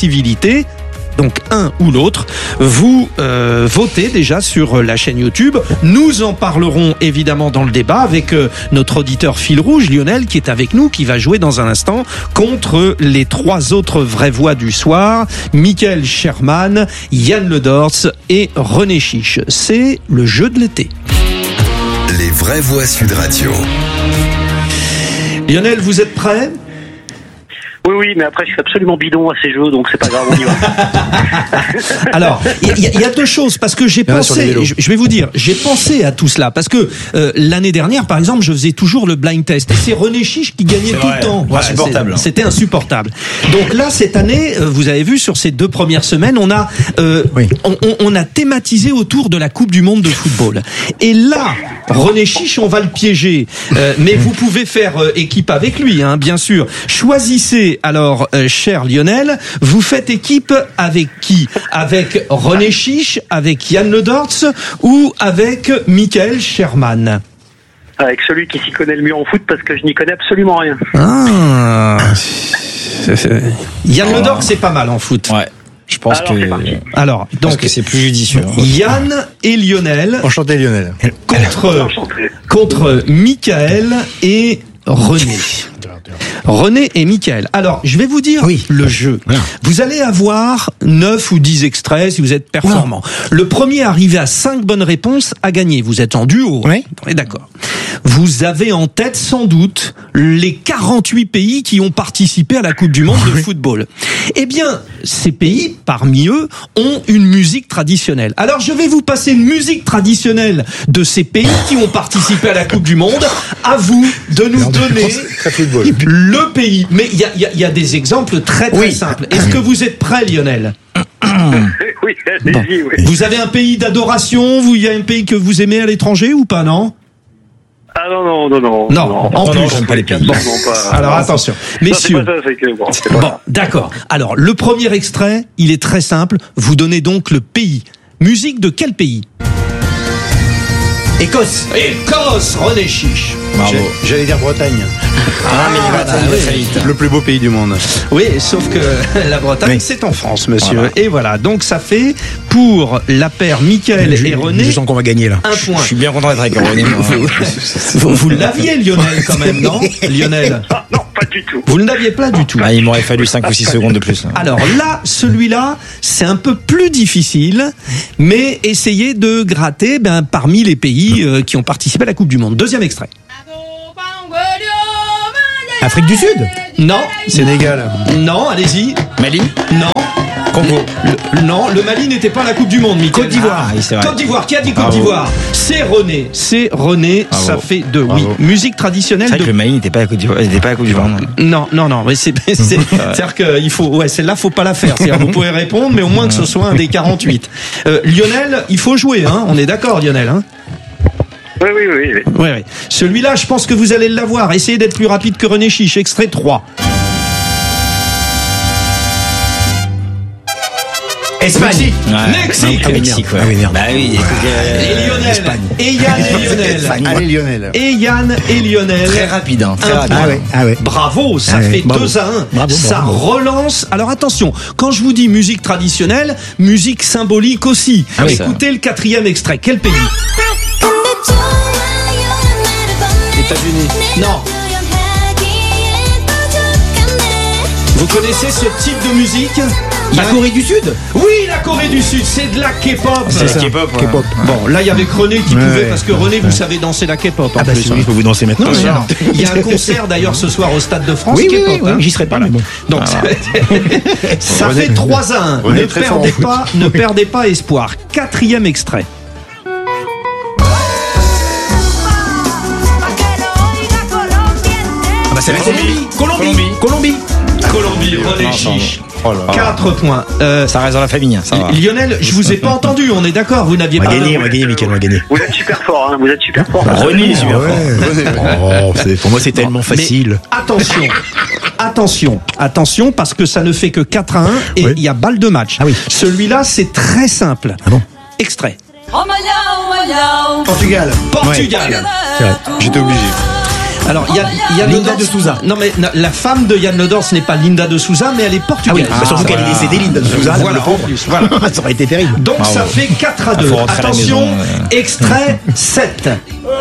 Donc un ou l'autre. Vous euh, votez déjà sur la chaîne YouTube. Nous en parlerons évidemment dans le débat avec euh, notre auditeur fil rouge, Lionel, qui est avec nous, qui va jouer dans un instant contre les trois autres vraies voix du soir, Michael Sherman, Yann Ledorts et René Chiche. C'est le jeu de l'été. Les vraies voix Sud Radio. Lionel, vous êtes prêt ? Oui, oui, mais après, je suis absolument bidon à ces jeux, donc c'est pas grave, on y va. Alors, il y, y, y a deux choses, parce que j'ai pensé, je, je vais vous dire, j'ai pensé à tout cela, parce que euh, l'année dernière, par exemple, je faisais toujours le blind test, et c'est René Chiche qui gagnait tout le temps. Ouais, insupportable. C'était insupportable. Donc là, cette année, vous avez vu, sur ces deux premières semaines, on a, euh, oui. on, on, on a thématisé autour de la Coupe du Monde de football. Et là, René Chiche, on va le piéger, euh, mais vous pouvez faire euh, équipe avec lui, hein, bien sûr. Choisissez. Alors, euh, cher Lionel, vous faites équipe avec qui ? Avec René Chiche, avec Yann Ledorts ou avec Michael Sherman ? Avec celui qui s'y connaît le mieux en foot, parce que je n'y connais absolument rien. Ah. Yann Ledorts, c'est pas mal en foot. Ouais. Je pense Alors, que. Alors, donc, pense que c'est plus judicieux. Yann et Lionel. Enchanté Lionel. Contre, contre Michael et René. René et Michael. Alors, je vais vous dire oui. le jeu. Voilà. Vous allez avoir neuf ou dix extraits si vous êtes performant. Voilà. Le premier arrivé à cinq bonnes réponses a gagné. Vous êtes en duo. Oui. On est d'accord. Vous avez en tête sans doute les quarante-huit pays qui ont participé à la Coupe du Monde oui. de football. Eh bien, ces pays, parmi eux, ont une musique traditionnelle. Alors je vais vous passer une musique traditionnelle de ces pays qui ont participé à la Coupe du Monde. À vous de nous donner le pays. Mais il y a, y, a, y a des exemples très très oui. simples. Est-ce que vous êtes prêt, Lionel ? Oui, allez-y, bon. oui. Vous avez un pays d'adoration ? Vous, il y a un pays que vous aimez à l'étranger ou pas, non ? Ah non, non, non, non. Non, non en non, plus. Non, j'aime pas les pays. Bon. Pas, Alors non, attention, non, messieurs. C'est pas ça, c'est que, bon, c'est pas bon, ça. d'accord. Alors, le premier extrait, il est très simple. Vous donnez donc le pays. Musique de quel pays ? Écosse. Écosse, René Chiche. Bravo. J'allais dire Bretagne. Ah, mais voilà, oui. Le plus beau pays du monde. Oui, sauf que la Bretagne, oui. c'est en France, monsieur. Voilà. Et voilà, donc ça fait pour la paire Mickaël je, et René. Je sens qu'on va gagner là. Un point. Je suis bien content d'être avec René. vous, vous l'aviez, Lionel, quand même, non, Lionel? Ah, non, pas du tout. Vous ne l'aviez pas du tout. Ah, il m'aurait fallu cinq ou six secondes de plus. Alors là, celui-là, c'est un peu plus difficile, mais essayez de gratter ben, parmi les pays euh, qui ont participé à la Coupe du Monde. Deuxième extrait. Afrique du Sud? Non. Sénégal? Non, allez-y. Mali? Non. Congo? Le, non, le Mali n'était pas à la Coupe du Monde, Mickaël. Côte d'Ivoire. Ah, oui, c'est vrai. Côte d'Ivoire, qui a dit Côte Bravo. d'Ivoire? C'est René. C'est René, Bravo. Ça fait deux. Bravo. Oui, musique traditionnelle. C'est vrai de... que le Mali n'était pas à la Coupe d'Ivoire. N'était pas à la Coupe d'Ivoire. Non, non, non, mais c'est, c'est, c'est-à-dire qu'il faut, ouais, celle-là, faut pas la faire. C'est-à-dire, vous pouvez répondre, mais au moins que ce soit un des quarante-huit. Euh, Lionel, il faut jouer, hein. On est d'accord, Lionel, hein. Oui, oui, oui, oui. Oui, oui. Celui-là, je pense que vous allez l'avoir. Essayez d'être plus rapide que René Chiche. Extrait trois. Espagne. Ouais. Mexique. Ah, Mexique, ouais. Ah oui, merde. Bah oui, écoute, euh, et Lionel. Espagne. Et Yann et Lionel. Allez, Lionel. Et Yann et Lionel. Très rapide, hein. Très un rapide. point. Ah ouais, ah ouais. Bravo, ça ah fait ouais. deux à un. Bravo, ça bravo. relance. Alors attention, quand je vous dis musique traditionnelle, musique symbolique aussi. Ah oui, écoutez ça. Le quatrième extrait. Quel pays? États-Unis. Non. Vous connaissez ce type de musique? La Corée du Sud? Oui, la Corée du Sud, c'est de la K-pop. C'est la K-pop. Ouais. K-pop. Bon, là, il y avait que René qui ouais, pouvait, ouais. parce que René, vous savez danser la K-pop. En ah bah plus, c'est oui, hein. je peux vous danser maintenant. Oui, il y a un concert d'ailleurs ce soir au Stade de France. Oui, K-pop, oui, oui, hein. oui, j'y serai pas. Voilà. Mais bon. Donc, Ah, ça, ça fait trois à un. René Ne est très perdez fort en pas, ne perdez pas espoir. Quatrième extrait. Ah bah c'est la Colombie. Colombie. Colombie. Colombie, René Non, Chiche. Oh là là. quatre points. Euh, Ça reste dans la famille, ça va. Lionel, je vous ai pas entendu, on est d'accord, vous n'aviez On va pas. gagner, on va gagner, Mickaël, on va gagner. Vous êtes super fort, hein. Vous êtes super fort. René, Ah super ouais. fort. Oh, c'est- pour moi, c'est tellement Mais facile. attention, attention, attention, parce que ça ne fait que quatre à un et il Oui. y a balle de match. Ah oui. Celui-là, c'est très simple. Ah bon? Extrait. Portugal. Portugal. C'est vrai. J'étais obligé. Alors, il y a, il y a Linda Lodor- de Souza. Non, mais na- la femme de Yann Lodor, ce n'est pas Linda de Souza, mais elle est Ah oui, portugaise. bah surtout qu'elle est décédée, Linda de Souza. Voilà, le en pauvre. plus, voilà. Ça aurait été terrible. Donc, Bravo. ça fait quatre à Ah, deux. faut rentrer à la Attention, maison, euh. extrait sept.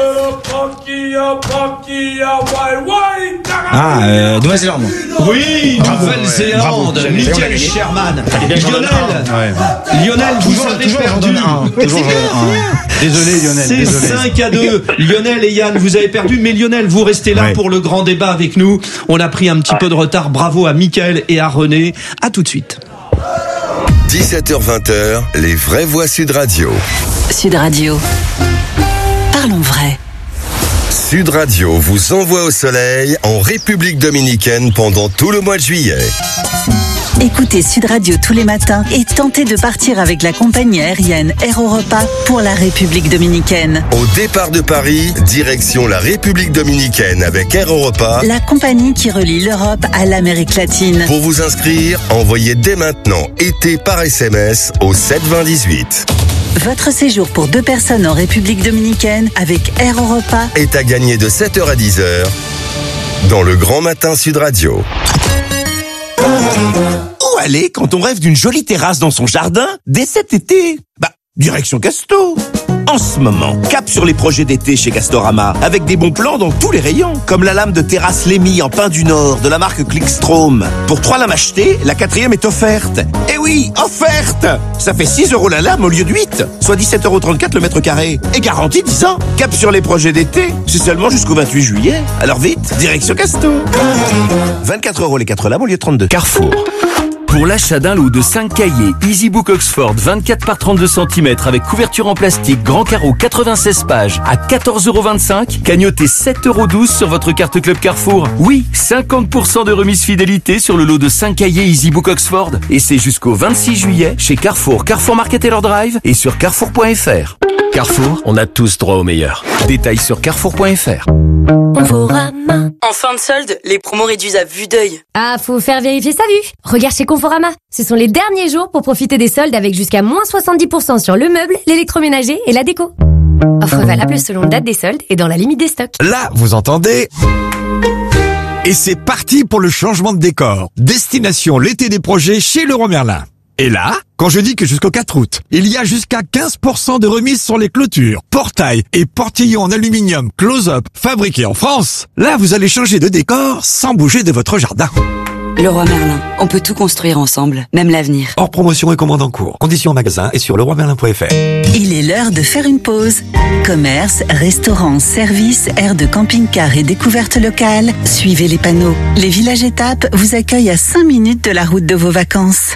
Ah, euh, Nouvelle-Zélande. Oui, Nouvelle-Zélande, Bravo. Michael J'avais- Sherman. bien que j'en donne Lionel, Ouais. Lionel, vous Toujours- avez toujours, j'en perdu. donne un. Mais Toujours, c'est bien, j'en donne c'est un. bien. Désolé, Lionel. C'est Désolé. cinq à deux. Lionel et Yann, vous avez perdu, mais Lionel, vous restez là Ouais. pour le grand débat avec nous. On a pris un petit peu de retard. Bravo à Mickaël et à René. À tout de suite. dix-sept heures vingt, les vraies voix Sud Radio. Sud Radio. Parlons vrai. Sud Radio vous envoie au soleil en République Dominicaine pendant tout le mois de juillet. Écoutez Sud Radio tous les matins et tentez de partir avec la compagnie aérienne Air Europa pour la République Dominicaine. Au départ de Paris, direction la République Dominicaine avec Air Europa. La compagnie qui relie l'Europe à l'Amérique latine. Pour vous inscrire, envoyez dès maintenant été par S M S au sept vingt dix-huit. Votre séjour pour deux personnes en République Dominicaine avec Air Europa Est à gagner de sept heures à dix heures dans le Grand Matin Sud Radio. Où aller quand on rêve d'une jolie terrasse dans son jardin dès cet été? Bah, direction Casto. En ce moment, cap sur les projets d'été chez Castorama, avec des bons plans dans tous les rayons, comme la lame de terrasse Lémy en pin du Nord de la marque Clickstrom. Pour trois lames achetées, la quatrième est offerte. Eh oui, offerte! Ça fait six euros la lame au lieu de huit, soit dix-sept euros trente-quatre le mètre carré. Et garantie dix ans. Cap sur les projets d'été, c'est seulement jusqu'au vingt-huit juillet. Alors vite, direction Casto. vingt-quatre euros les quatre lames au lieu de trente-deux. Carrefour. Pour l'achat d'un lot de cinq cahiers EasyBook Oxford vingt-quatre par trente-deux centimètres avec couverture en plastique grand carreau quatre-vingt-seize pages à quatorze euros vingt-cinq, cagnotez sept euros douze sur votre carte Club Carrefour. Oui, cinquante pour cent de remise fidélité sur le lot de cinq cahiers EasyBook Oxford. Et c'est jusqu'au vingt-six juillet chez Carrefour, Carrefour Market Taylor Drive et sur carrefour point f r. Carrefour, on a tous droit au meilleur. Détails sur carrefour point f r. Conforama. En fin de solde, les promos réduisent à vue d'œil. Ah, faut faire vérifier sa vue. Regarde chez Conforama. Ce sont les derniers jours pour profiter des soldes avec jusqu'à moins soixante-dix pour cent sur le meuble, l'électroménager et la déco. Offre valable selon date des soldes et dans la limite des stocks. Là, vous entendez ? Et c'est parti pour le changement de décor. Destination l'été des projets chez Leroy Merlin. Et là, quand je dis que jusqu'au quatre août, il y a jusqu'à quinze pour cent de remise sur les clôtures, portails et portillons en aluminium close-up fabriqués en France, là vous allez changer de décor sans bouger de votre jardin. Leroy Merlin, on peut tout construire ensemble, même l'avenir. Hors promotion et commande en cours. Conditions en magasin et sur leroy merlin point f r. Il est l'heure de faire une pause. Commerce, restaurants, services, aires de camping-car et découvertes locales. Suivez les panneaux. Les villages étapes vous accueillent à cinq minutes de la route de vos vacances.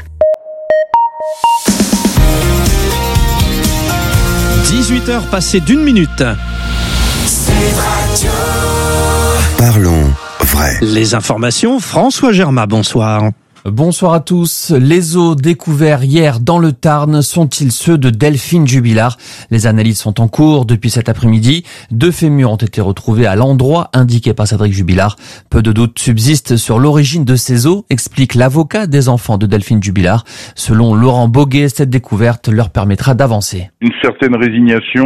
dix-huit heures passées d'une minute. Parlons vrai. Les informations, François Germain, bonsoir. Bonsoir à tous. Les os découverts hier dans le Tarn sont-ils ceux de Delphine Jubilard? Les analyses sont en cours depuis cet après-midi. Deux fémurs ont été retrouvés à l'endroit indiqué par Cédric Jubilard. Peu de doutes subsistent sur l'origine de ces os, explique l'avocat des enfants de Delphine Jubilard. Selon Laurent Boguet, cette découverte leur permettra d'avancer. Une certaine résignation,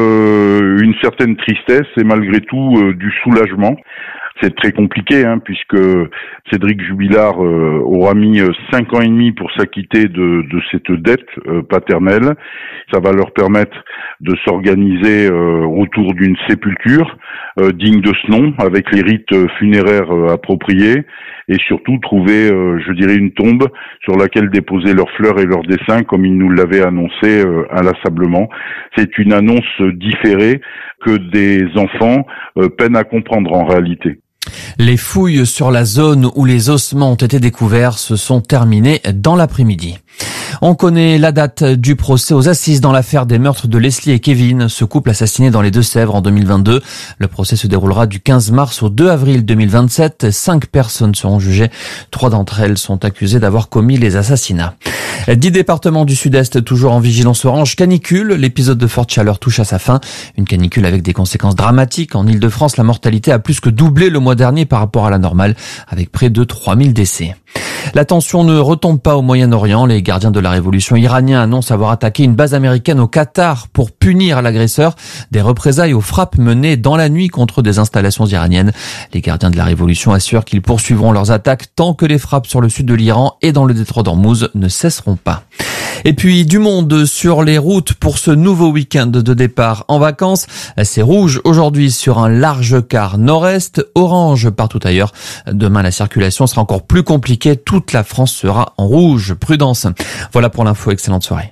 euh, une certaine tristesse et malgré tout euh, du soulagement. C'est très compliqué, hein, puisque Cédric Jubilard euh, aura mis cinq ans et demi pour s'acquitter de, de cette dette euh, paternelle. Ça va leur permettre de s'organiser euh, autour d'une sépulture euh, digne de ce nom, avec les rites funéraires euh, appropriés, et surtout trouver, euh, je dirais, une tombe sur laquelle déposer leurs fleurs et leurs dessins, comme ils nous l'avaient annoncé euh, inlassablement. C'est une annonce différée que des enfants euh, peinent à comprendre en réalité. Les fouilles sur la zone où les ossements ont été découverts se sont terminées dans l'après-midi. On connaît la date du procès aux assises dans l'affaire des meurtres de Leslie et Kevin, ce couple assassiné dans les Deux-Sèvres en deux mille vingt-deux. Le procès se déroulera du quinze mars au deux avril deux mille vingt-sept. Cinq personnes seront jugées. Trois d'entre elles sont accusées d'avoir commis les assassinats. Dix départements du Sud-Est toujours en vigilance orange canicule. L'épisode de forte chaleur touche à sa fin. Une canicule avec des conséquences dramatiques. En Ile-de-France, la mortalité a plus que doublé le mois dernier par rapport à la normale, avec près de trois mille décès. La tension ne retombe pas au Moyen-Orient. Les gardiens de la révolution iraniens annoncent avoir attaqué une base américaine au Qatar pour punir l'agresseur. Des représailles aux frappes menées dans la nuit contre des installations iraniennes. Les gardiens de la révolution assurent qu'ils poursuivront leurs attaques tant que les frappes sur le sud de l'Iran et dans le détroit d'Ormuz ne cesseront pas. Et puis du monde sur les routes pour ce nouveau week-end de départ en vacances. C'est rouge aujourd'hui sur un large quart nord-est, orange partout ailleurs. Demain, la circulation sera encore plus compliquée. Toute la France sera en rouge. Prudence. Voilà pour l'info. Excellente soirée.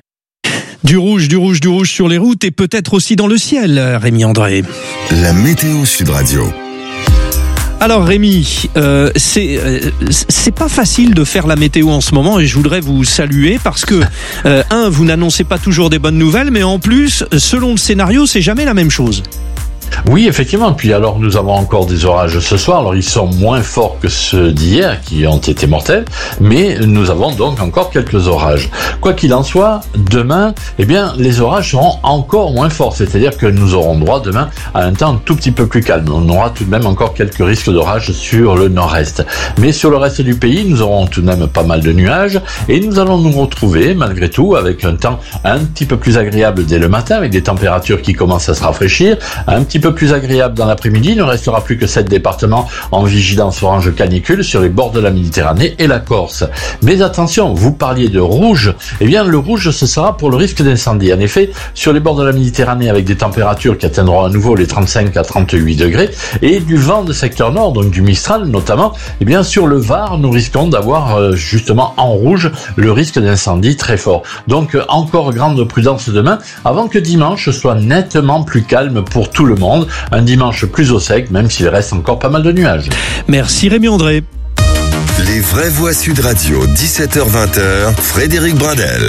Du rouge, du rouge, du rouge sur les routes et peut-être aussi dans le ciel, Rémi André. La météo Sud Radio. Alors Rémi, euh, c'est euh, c'est pas facile de faire la météo en ce moment et je voudrais vous saluer parce que euh, un, vous n'annoncez pas toujours des bonnes nouvelles, mais en plus, selon le scénario, c'est jamais la même chose. Oui, effectivement. Puis alors, nous avons encore des orages ce soir. Alors, ils sont moins forts que ceux d'hier, qui ont été mortels, mais nous avons donc encore quelques orages. Quoi qu'il en soit, demain, eh bien, les orages seront encore moins forts. C'est-à-dire que nous aurons droit demain à un temps un tout petit peu plus calme. On aura tout de même encore quelques risques d'orage sur le nord-est. Mais sur le reste du pays, nous aurons tout de même pas mal de nuages et nous allons nous retrouver, malgré tout, avec un temps un petit peu plus agréable dès le matin, avec des températures qui commencent à se rafraîchir, un petit peu plus agréable dans l'après-midi. Il ne restera plus que sept départements en vigilance orange canicule sur les bords de la Méditerranée et la Corse. Mais attention, vous parliez de rouge. Eh bien, le rouge, ce sera pour le risque d'incendie. En effet, sur les bords de la Méditerranée, avec des températures qui atteindront à nouveau les trente-cinq à trente-huit degrés et du vent de secteur nord, donc du Mistral notamment, eh bien, sur le Var, nous risquons d'avoir euh, justement en rouge le risque d'incendie très fort. Donc, euh, encore grande prudence demain, avant que dimanche soit nettement plus calme pour tout le monde. Un dimanche plus au sec, même s'il reste encore pas mal de nuages. Merci Rémi André. Les Les vraies voix Sud Radio, dix-sept heures vingt, Frédéric Brindel.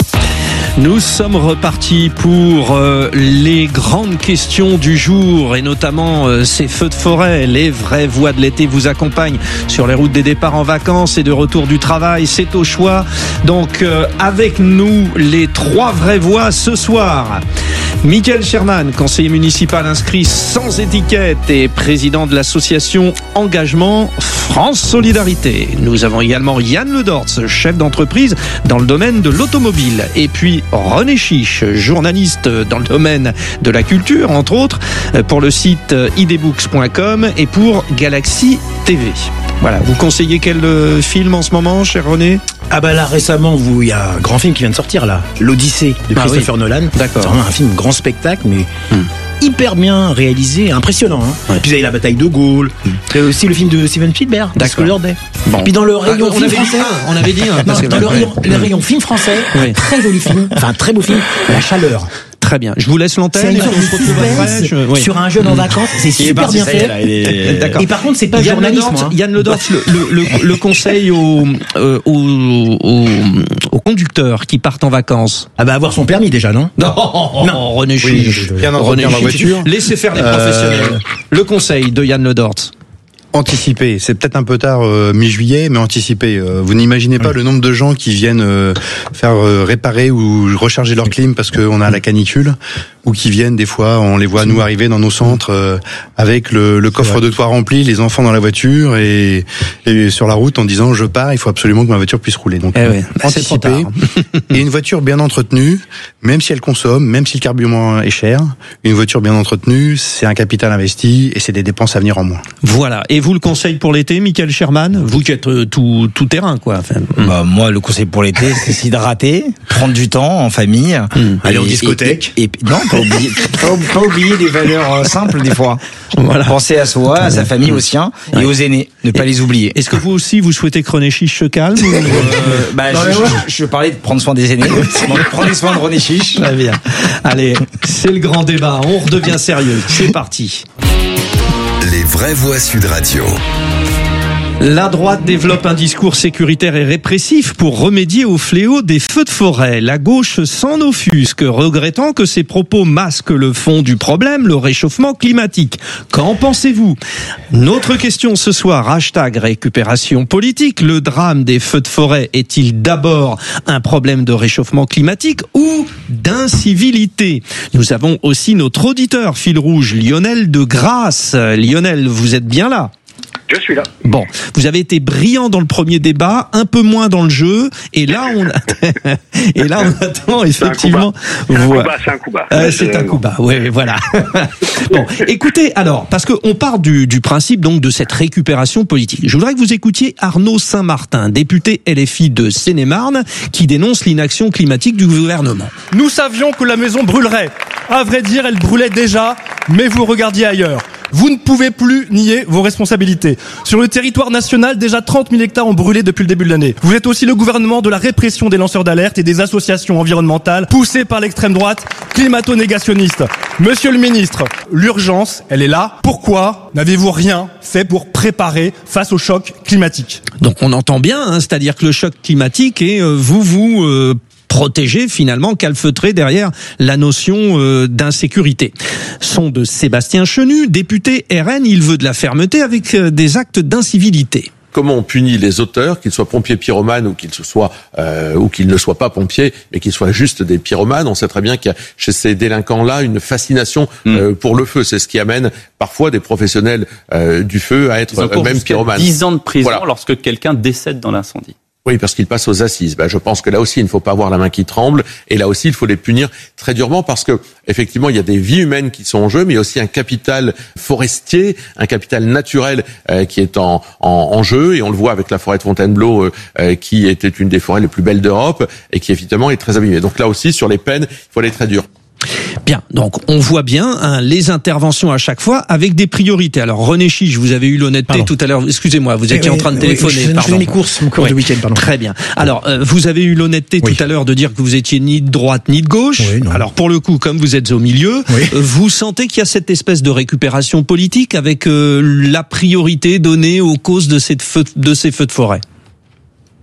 Nous sommes repartis pour euh, les grandes questions du jour et notamment euh, ces feux de forêt. Les vraies voix de l'été vous accompagnent sur les routes des départs en vacances et de retour du travail. C'est au choix. Donc euh, avec nous les trois vraies voix ce soir. Michael Sherman, conseiller municipal inscrit sans étiquette et président de l'association Engagement France Solidarité. Nous avons également Yann Ledortz, chef d'entreprise dans le domaine de l'automobile. Et puis René Chiche, journaliste dans le domaine de la culture, entre autres, pour le site i d books point com et pour Galaxy T V. Voilà, vous conseillez quel film en ce moment, cher René ? Ah bah là récemment, vous, il y a un grand film qui vient de sortir là, l'Odyssée de Christopher ah oui. Nolan. D'accord. C'est vraiment un film grand spectacle, mais hum. hyper bien réalisé, impressionnant. Hein. Ouais. Puis vous avez la bataille de Gaulle. Hum. C'est aussi le film de Steven Spielberg, D'accord. Day. Bon. Puis dans le rayon ah, film français, un, on avait dit. Un, non, dans le rayon, le rayon film français, oui. très joli film, enfin très beau film, La Chaleur. Très bien. Je vous laisse l'antenne. C'est une sorte de suspense oui. sur un jeune en vacances. C'est super bien fait. Là, est... D'accord. Et par contre, c'est pas le journalisme. Ledortz, hein. Yann Ledortz, le, le, le, le conseil aux, euh, aux, aux, aux conducteurs qui partent en vacances. Ah bah avoir son permis déjà, non ? Non, non. René Chiche. Oui, bien entretenir la voiture. Laissez faire les professionnels. Euh... Le conseil de Yann Ledortz. Anticiper, c'est peut-être un peu tard euh, mi-juillet, mais anticiper. Euh, vous n'imaginez pas oui. le nombre de gens qui viennent euh, faire euh, réparer ou recharger leur clim parce qu'on a la canicule, ou qui viennent des fois, on les voit nous arriver dans nos centres euh, avec le, le coffre de toit rempli, les enfants dans la voiture et, et sur la route en disant je pars, il faut absolument que ma voiture puisse rouler. Donc eh oui, anticiper et une voiture bien entretenue, même si elle consomme, même si le carburant est cher, une voiture bien entretenue, c'est un capital investi et c'est des dépenses à venir en moins. Voilà. Et vous, le conseil pour l'été, Michael Sherman, vous qui êtes euh, tout, tout terrain, quoi. Enfin, bah, moi, le conseil pour l'été, c'est s'hydrater, prendre du temps en famille. Mmh. Aller en discothèque. Et, et, et, non, pas oublier, pas, pas oublier des valeurs euh, simples, des fois. Voilà. Penser à soi, à sa famille, aux siens et ouais. aux aînés. Ne pas et, les oublier. Est-ce que vous aussi, vous souhaitez que René Chiche se calme ou... euh, bah, non, je, je, je parlais de prendre soin des aînés. Prenez soin de René Chiche. Très bien. Allez, c'est le grand débat. On redevient sérieux. C'est parti. Les vraies voix Sud Radio. La droite développe un discours sécuritaire et répressif pour remédier au fléau des feux de forêt. La gauche s'en offusque, regrettant que ces propos masquent le fond du problème, le réchauffement climatique. Qu'en pensez-vous ? Notre question ce soir, hashtag récupération politique. Le drame des feux de forêt est-il d'abord un problème de réchauffement climatique ou d'incivilité ? Nous avons aussi notre auditeur fil rouge, Lionel de Grasse. Lionel, vous êtes bien là ? Je suis là. Bon, vous avez été brillant dans le premier débat, un peu moins dans le jeu, et là on a... et là on attend effectivement. C'est un coup bas, c'est un coup bas. Euh, c'est un coup bas. Oui, voilà. Bon, écoutez, alors parce que on part du, du principe donc de cette récupération politique. Je voudrais que vous écoutiez Arnaud Saint-Martin, député L F I de Seine-et-Marne, qui dénonce l'inaction climatique du gouvernement. Nous savions que la maison brûlerait. À vrai dire, elle brûlait déjà, mais vous regardiez ailleurs. Vous ne pouvez plus nier vos responsabilités. Sur le territoire national, déjà trente mille hectares ont brûlé depuis le début de l'année. Vous êtes aussi le gouvernement de la répression des lanceurs d'alerte et des associations environnementales poussées par l'extrême droite climato-négationniste. Monsieur le ministre, l'urgence, elle est là. Pourquoi n'avez-vous rien fait pour préparer face au choc climatique ? Donc on entend bien, hein, c'est-à-dire que le choc climatique et euh, vous vous... Euh protéger finalement, calfeutrer derrière la notion euh, d'insécurité. Son de Sébastien Chenu, député R N, il veut de la fermeté avec euh, des actes d'incivilité. Comment on punit les auteurs, qu'ils soient pompiers pyromanes ou qu'ils soient euh, ou qu'ils ne soient pas pompiers, mais qu'ils soient juste des pyromanes. On sait très bien qu'il y a chez ces délinquants-là une fascination euh, mmh. pour le feu. C'est ce qui amène parfois des professionnels euh, du feu à être eux-mêmes pyromanes. dix ans de prison voilà. lorsque quelqu'un décède dans l'incendie. Oui, parce qu'ils passent aux assises. Ben, je pense que là aussi, il ne faut pas avoir la main qui tremble, et là aussi, il faut les punir très durement, parce que effectivement, il y a des vies humaines qui sont en jeu, mais il y a aussi un capital forestier, un capital naturel euh, qui est en, en, en jeu, et on le voit avec la forêt de Fontainebleau, euh, qui était une des forêts les plus belles d'Europe, et qui évidemment est très abîmée. Donc là aussi, sur les peines, il faut aller très dur. Bien, donc on voit bien hein, les interventions à chaque fois avec des priorités. Alors René Chiche, vous avez eu l'honnêteté pardon. tout à l'heure, excusez-moi, vous étiez oui, en train de oui, téléphoner. Oui, je faisais mes courses, mon cours oui. de week-end, pardon. Très bien. Alors, euh, vous avez eu l'honnêteté oui. tout à l'heure de dire que vous étiez ni de droite ni de gauche. Oui, alors pour le coup, comme vous êtes au milieu, oui. euh, vous sentez qu'il y a cette espèce de récupération politique avec euh, la priorité donnée aux causes de, cette feu, de ces feux de forêt ?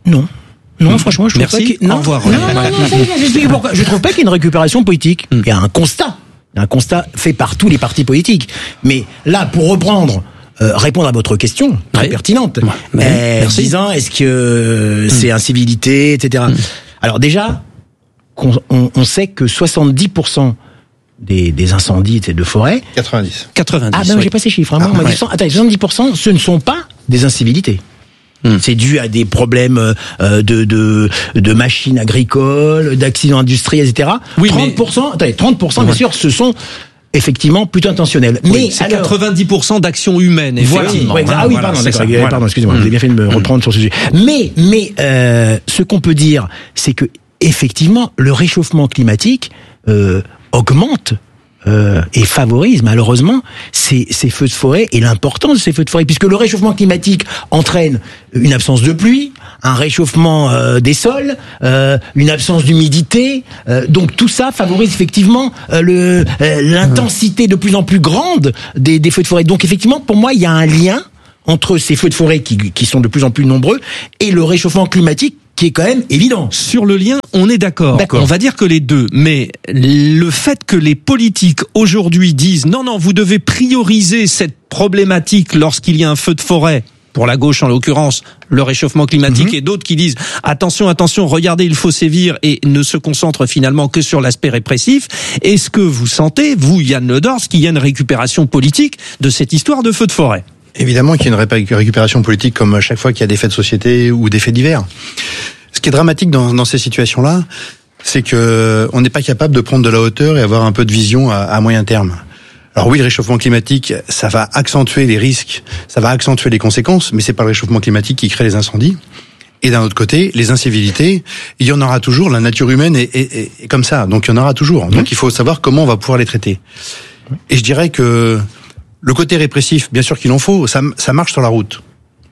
Non. Non, franchement, je trouve Merci. pas qu'il... Non, au revoir. non, non, non, non, ça y est, j'explique pourquoi. Je trouve pas qu'il y ait une récupération politique. Il y a un constat. Il y a un constat fait par tous les partis politiques. Mais là, pour reprendre, euh, répondre à votre question, très Oui. pertinente, Ouais. euh, Merci. disant est-ce que euh, c'est incivilité, et cetera. Alors déjà, qu'on- on, on sait que soixante-dix pour cent des, des incendies de forêt... quatre-vingt-dix. quatre-vingt-dix. Ah ben oui. j'ai pas ces chiffres. Hein. Moi, Ah, on m'a dit ouais. cent- attends, soixante-dix pour cent, ce ne sont pas des incivilités. C'est dû à des problèmes euh, de, de de machines agricoles, d'accidents industriels, et cetera. Oui, trente pour cent, attendez, trente pour cent, bien Ouais. sûr, ce sont effectivement plutôt intentionnels. Oui, Mais c'est alors, quatre-vingt-dix pour cent d'actions humaines, voilà, effectivement. ouais, ah oui, Voilà, pardon, c'est d'accord, ça. euh, Voilà. pardon, excusez-moi, Mm. vous avez bien fait de me reprendre sur ce sujet. Mais mais euh, ce qu'on peut dire, c'est que effectivement, le réchauffement climatique euh, augmente. Euh, et favorise malheureusement ces, ces feux de forêt et l'importance de ces feux de forêt, puisque le réchauffement climatique entraîne une absence de pluie, un réchauffement euh, des sols, euh, une absence d'humidité, euh, donc tout ça favorise effectivement euh, le euh, l'intensité de plus en plus grande des, des feux de forêt. Donc effectivement, pour moi, il y a un lien entre ces feux de forêt qui, qui sont de plus en plus nombreux et le réchauffement climatique qui est quand même évident. Sur le lien, on est d'accord. D'accord. On va dire que les deux. Mais le fait que les politiques aujourd'hui disent non, non, vous devez prioriser cette problématique lorsqu'il y a un feu de forêt, pour la gauche en l'occurrence, le réchauffement climatique, Mhm. et d'autres qui disent attention, attention, regardez, il faut sévir, et ne se concentrent finalement que sur l'aspect répressif. Est-ce que vous sentez, vous, Yann Le Dors, qu'il y a une récupération politique de cette histoire de feu de forêt? Évidemment qu'il y a une ré- récupération politique comme à chaque fois qu'il y a des faits de société ou des faits divers. Ce qui est dramatique dans, dans ces situations-là, c'est que on n'est pas capable de prendre de la hauteur et avoir un peu de vision à, à moyen terme. Alors oui, le réchauffement climatique, ça va accentuer les risques, ça va accentuer les conséquences, mais c'est pas le réchauffement climatique qui crée les incendies. Et d'un autre côté, les incivilités, il y en aura toujours. La nature humaine est, est, est, est comme ça, donc il y en aura toujours. Donc il faut savoir comment on va pouvoir les traiter. Et je dirais que le côté répressif, bien sûr qu'il en faut, ça, ça marche sur la route.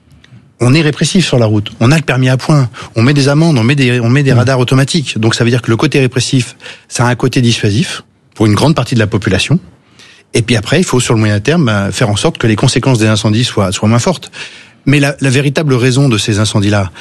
On est répressif sur la route. On a le permis à points. On met des amendes, on met des, on met des radars automatiques. Donc ça veut dire que le côté répressif, ça a un côté dissuasif pour une grande partie de la population. Et puis après, il faut sur le moyen terme bah, faire en sorte que les conséquences des incendies soient, soient moins fortes. Mais la, la véritable raison de ces incendies-là,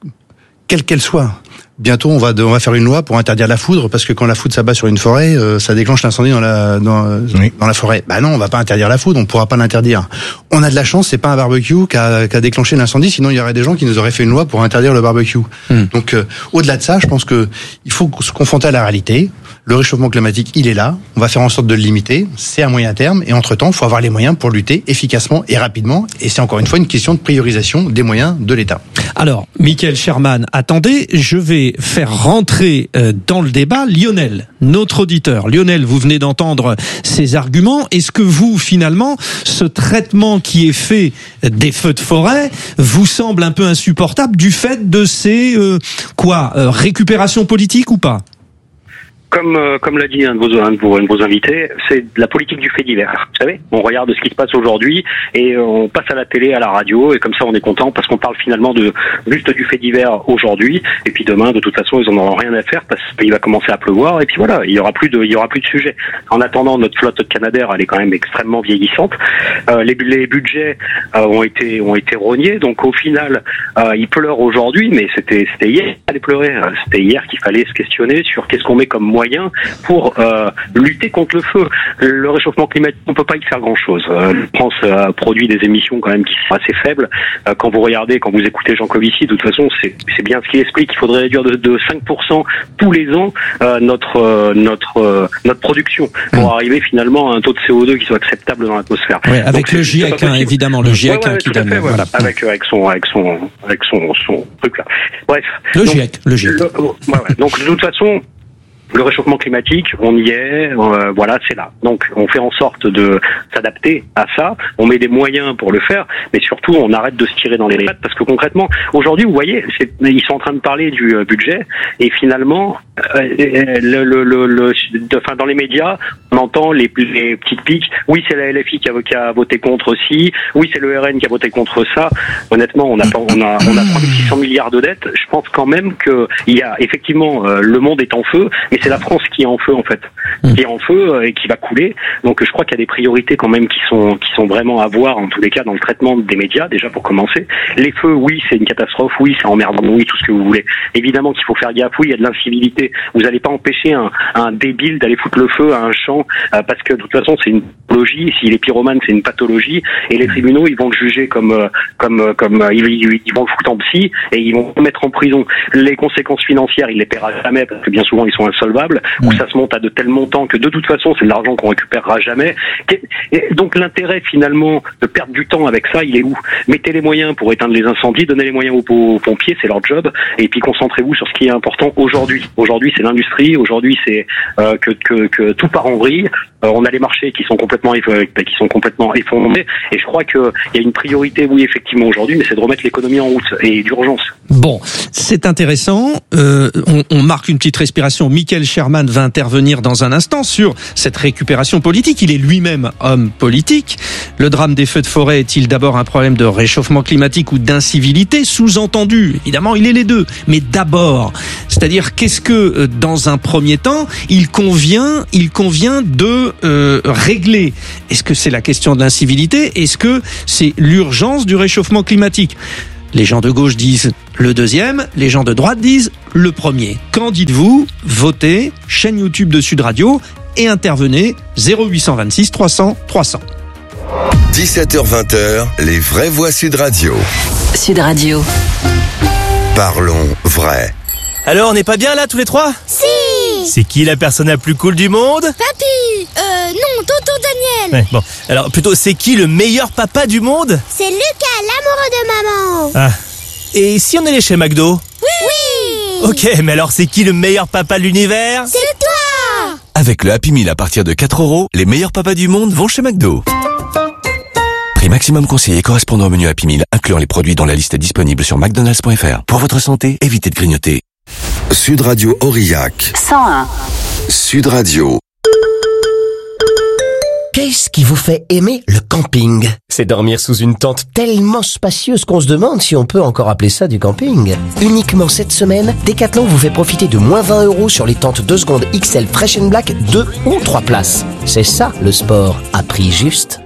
quelle qu'elle soit, bientôt on va, on va faire une loi pour interdire la foudre, parce que quand la foudre s'abat sur une forêt, euh, ça déclenche l'incendie dans la dans, oui. dans la forêt. Bah non, on va pas interdire la foudre, on pourra pas l'interdire. On a de la chance, c'est pas un barbecue qui a, qui a déclenché l'incendie, sinon il y aurait des gens qui nous auraient fait une loi pour interdire le barbecue. Mm. Donc euh, au-delà de ça, je pense que il faut se confronter à la réalité. Le réchauffement climatique, il est là. On va faire en sorte de le limiter. C'est à moyen terme. Et entre-temps, il faut avoir les moyens pour lutter efficacement et rapidement. Et c'est encore une fois une question de priorisation des moyens de l'État. Alors, Michael Sherman, attendez, je vais faire rentrer euh, dans le débat Lionel, notre auditeur. Lionel, vous venez d'entendre ces arguments. Est-ce que vous, finalement, ce traitement qui est fait des feux de forêt vous semble un peu insupportable du fait de ces, euh, quoi, euh, récupérations politiques ou pas ? Comme euh, comme l'a dit un de, vos, un, de vos, un de vos invités, c'est de la politique du fait divers. Vous savez, on regarde ce qui se passe aujourd'hui et euh, on passe à la télé, à la radio, et comme ça on est content parce qu'on parle finalement de juste du fait divers aujourd'hui. Et puis demain, de toute façon, ils en auront rien à faire parce qu'il va commencer à pleuvoir. Et puis voilà, il y aura plus de, il y aura plus de sujet. En attendant, notre flotte de Canadair, elle est quand même extrêmement vieillissante. Euh, les, les budgets euh, ont été ont été rognés. Donc au final, euh, ils pleurent aujourd'hui, mais c'était c'était hier qu'il fallait pleurer. C'était hier qu'il fallait se questionner sur qu'est-ce qu'on met comme moyens pour euh, lutter contre le feu. Le réchauffement climatique, on peut pas y faire grand-chose. Euh, la France euh, produit des émissions quand même qui sont assez faibles. Euh, quand vous regardez, quand vous écoutez Jean Covici, de toute façon, c'est, c'est bien ce qu'il explique. Il faudrait réduire de, de cinq pour cent tous les ans euh, notre euh, notre euh, notre production pour mmh. arriver finalement à un taux de C O deux qui soit acceptable dans l'atmosphère. Ouais, avec Donc, le GIEC, hein, évidemment, le GIEC ouais, ouais, qui donne. Fait, voilà. Avec avec son avec son avec son son truc là. Bref. Le Donc, GIEC, le GIEC. Le, ouais, ouais. Donc de toute façon. Le réchauffement climatique, on y est, euh, voilà, c'est là. Donc, on fait en sorte de s'adapter à ça. On met des moyens pour le faire, mais surtout, on arrête de se tirer dans les pattes parce que concrètement, aujourd'hui, vous voyez, c'est, ils sont en train de parler du euh, budget et finalement, euh, le, le, le, le, de, enfin, dans les médias, on entend les, les petites piques. Oui, c'est la L F I qui a, qui a voté contre ci. Oui, c'est le R N qui a voté contre ça. Honnêtement, on a, on a, on a trois mille six cents milliards de dettes. Je pense quand même que il y a effectivement euh, le monde est en feu, mais mais c'est la France qui est en feu en fait, mmh. qui est en feu et qui va couler. Donc je crois qu'il y a des priorités quand même qui sont qui sont vraiment à voir en tous les cas dans le traitement des médias déjà pour commencer. Les feux, oui, c'est une catastrophe, oui, c'est emmerdant, oui, tout ce que vous voulez. Évidemment qu'il faut faire gaffe, oui, il y a de l'incivilité. Vous n'allez pas empêcher un, un débile d'aller foutre le feu à un champ euh, parce que de toute façon c'est une pathologie. S'il est pyromane, c'est une pathologie et les tribunaux ils vont le juger comme euh, comme euh, comme euh, ils, ils vont le foutre en psy et ils vont le mettre en prison. Les conséquences financières, il les paiera jamais parce que bien souvent ils sont insolvables ou ça se monte à de tels montants que de toute façon c'est de l'argent qu'on récupérera jamais. Et donc l'intérêt finalement de perdre du temps avec ça, il est où? Mettez les moyens pour éteindre les incendies, donnez les moyens aux, aux pompiers, c'est leur job, et puis concentrez-vous sur ce qui est important aujourd'hui. Aujourd'hui, c'est l'industrie. Aujourd'hui, c'est euh, que, que que tout part en vrille. Euh, on a les marchés qui sont complètement eff- qui sont complètement effondrés, et je crois que il y a une priorité, oui, effectivement aujourd'hui, mais c'est de remettre l'économie en route et d'urgence. Bon, c'est intéressant. Euh, on, on marque une petite respiration. Michael Sherman va intervenir dans un instant sur cette récupération politique. Il est lui-même homme politique. Le drame des feux de forêt est-il d'abord un problème de réchauffement climatique ou d'incivilité? Sous-entendu, évidemment, il est les deux. Mais d'abord, c'est-à-dire qu'est-ce que, dans un premier temps, il convient, il convient de euh, régler? Est-ce que c'est la question de l'incivilité? Est-ce que c'est l'urgence du réchauffement climatique? Les gens de gauche disent le deuxième, les gens de droite disent le premier. Qu'en dites-vous? Votez, chaîne YouTube de Sud Radio et intervenez zéro huit cent vingt-six trois cents trois cents. dix-sept heures vingt, les vraies voix Sud Radio. Sud Radio. Parlons vrai. Alors, on n'est pas bien là tous les trois? Si! C'est qui la personne la plus cool du monde? Papy! Euh, non, tonton Daniel! Ouais, bon, alors plutôt, c'est qui le meilleur papa du monde? C'est Lucas, l'amoureux de maman! Ah. Et si on allait chez McDo? Oui! Ok, mais alors c'est qui le meilleur papa de l'univers? C'est toi! Avec le Happy Meal à partir de quatre euros, les meilleurs papas du monde vont chez McDo. Prix maximum conseillé correspondant au menu Happy Meal, incluant les produits dans la liste disponible sur mcdonalds point f r. Pour votre santé, évitez de grignoter. Sud Radio Aurillac. cent un. Sud Radio. Qu'est-ce qui vous fait aimer le camping? C'est dormir sous une tente tellement spacieuse qu'on se demande si on peut encore appeler ça du camping. Uniquement cette semaine, Decathlon vous fait profiter de moins vingt euros sur les tentes deux secondes X L Fresh and Black deux ou trois places. C'est ça le sport à prix juste.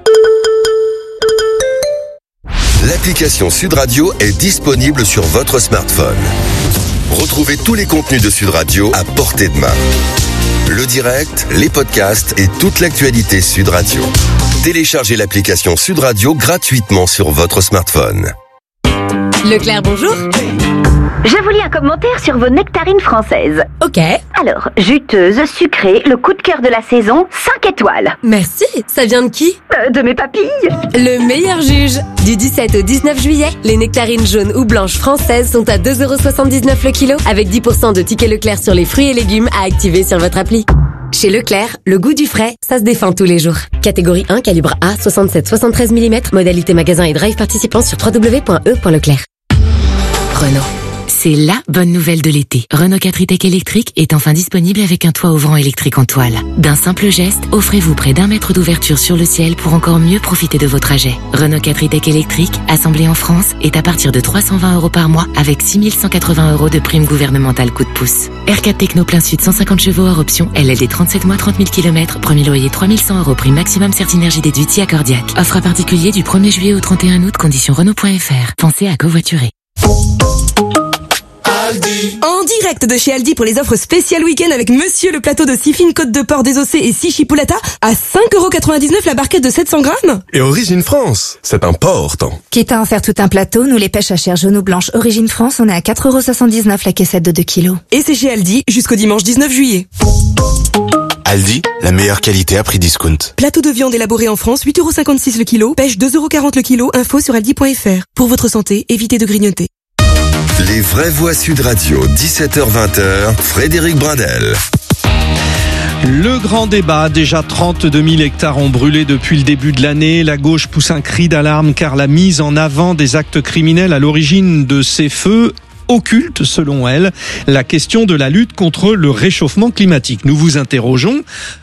L'application Sud Radio est disponible sur votre smartphone. Retrouvez tous les contenus de Sud Radio à portée de main. Le direct, les podcasts et toute l'actualité Sud Radio. Téléchargez l'application Sud Radio gratuitement sur votre smartphone. Leclerc, bonjour. Je vous lis un commentaire sur vos nectarines françaises. Ok. Alors, juteuse, sucrée, le coup de cœur de la saison, cinq étoiles. Merci. Ça vient de qui? euh, De mes papilles. Le meilleur juge. Du dix-sept au dix-neuf juillet, les nectarines jaunes ou blanches françaises sont à deux euros soixante-dix-neuf le kilo, avec dix pour cent de tickets Leclerc sur les fruits et légumes à activer sur votre appli. Chez Leclerc, le goût du frais, ça se défend tous les jours. Catégorie un, calibre A, soixante-sept soixante-treize millimètres, modalité magasin et drive participant sur w w w point e point leclerc. Renault. C'est la bonne nouvelle de l'été. Renault quatre e-Tech électrique est enfin disponible avec un toit ouvrant électrique en toile. D'un simple geste, offrez-vous près d'un mètre d'ouverture sur le ciel pour encore mieux profiter de vos trajets. Renault quatre e-Tech électrique, assemblé en France, est à partir de trois cent vingt euros par mois avec six mille cent quatre-vingts euros de prime gouvernementale coup de pouce. R quatre Techno plein sud cent cinquante chevaux hors option, L L D trente-sept mois trente mille kilomètres, premier loyer trois mille cent euros, prime maximum Certinergie déduite si accordiaque. Offre à particulier du premier juillet au trente et un août, conditions Renault point f r. Pensez à covoiturer. En direct de chez Aldi pour les offres spéciales week-end avec Monsieur le plateau de six fines côtes de porc désossées et six chipolata à cinq euros quatre-vingt-dix-neuf la barquette de sept cents grammes. Et Origine France, c'est important. Quitte à en faire tout un plateau, nous les pêches à chair jaune ou blanche Origine France, on est à quatre euros soixante-dix-neuf la caissette de deux kilos. Et c'est chez Aldi jusqu'au dimanche dix-neuf juillet. Aldi, la meilleure qualité à prix discount. Plateau de viande élaboré en France, huit euros cinquante-six le kilo, pêche deux euros quarante le kilo, info sur aldi point f r. Pour votre santé, évitez de grignoter. Les vraies voix Sud Radio, dix-sept heures vingt, Frédéric Brindel. Le grand débat, déjà trente-deux mille hectares ont brûlé depuis le début de l'année. La gauche pousse un cri d'alarme car la mise en avant des actes criminels à l'origine de ces feux occulte, selon elle, la question de la lutte contre le réchauffement climatique. Nous vous interrogeons.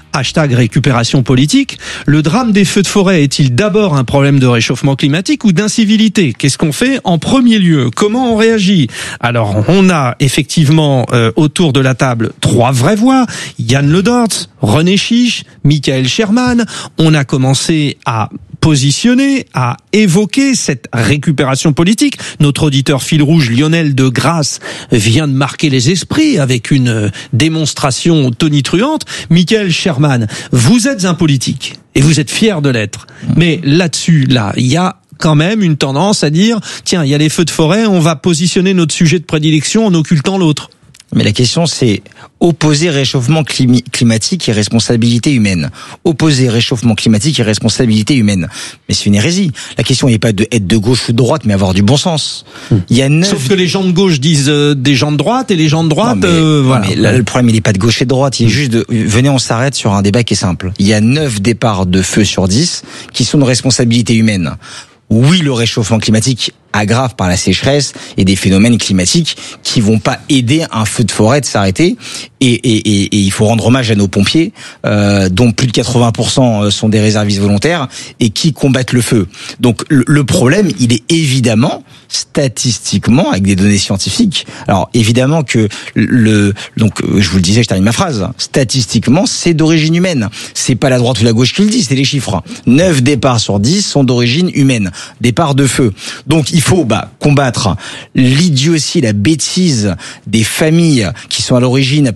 hashtag récupération politique. Le drame des feux de forêt est-il d'abord un problème de réchauffement climatique ou d'incivilité? Qu'est-ce qu'on fait en premier lieu? Comment on réagit? Alors, on a effectivement euh, autour de la table trois vraies voix. Yann Le Dortz, René Chiche, Michael Sherman. On a commencé à positionner, à évoquer cette récupération politique. Notre auditeur fil rouge, Lionel de Grasse, vient de marquer les esprits avec une démonstration tonitruante. Michael Sherman, vous êtes un politique et vous êtes fier de l'être. Mais là-dessus, là, il y a quand même une tendance à dire, tiens, il y a les feux de forêt, on va positionner notre sujet de prédilection en occultant l'autre. Mais la question, c'est opposer réchauffement climi- climatique et responsabilité humaine. Opposer réchauffement climatique et responsabilité humaine. Mais c'est une hérésie. La question n'est pas de être de gauche ou de droite, mais avoir du bon sens. Il y a neuf... Sauf que les gens de gauche disent euh, des gens de droite et les gens de droite, non, mais, euh, voilà. Mais là, le problème, il n'est pas de gauche et de droite. Il est juste de, venez, on s'arrête sur un débat qui est simple. Il y a neuf départs de feu sur dix qui sont de responsabilité humaine. Oui, le réchauffement climatique aggrave par la sécheresse et des phénomènes climatiques qui vont pas aider un feu de forêt de s'arrêter. Et, et, et, et il faut rendre hommage à nos pompiers, euh, dont plus de quatre-vingts pour cent sont des réservistes volontaires et qui combattent le feu. Donc le, le problème, il est évidemment statistiquement avec des données scientifiques. Alors évidemment que le donc je vous le disais, je termine ma phrase. Statistiquement, c'est d'origine humaine. C'est pas la droite ou la gauche qui le dit, c'est les chiffres. neuf départs sur dix sont d'origine humaine, départs de feu. Donc il faut bah combattre l'idiotie, la bêtise des familles qui sont à l'origine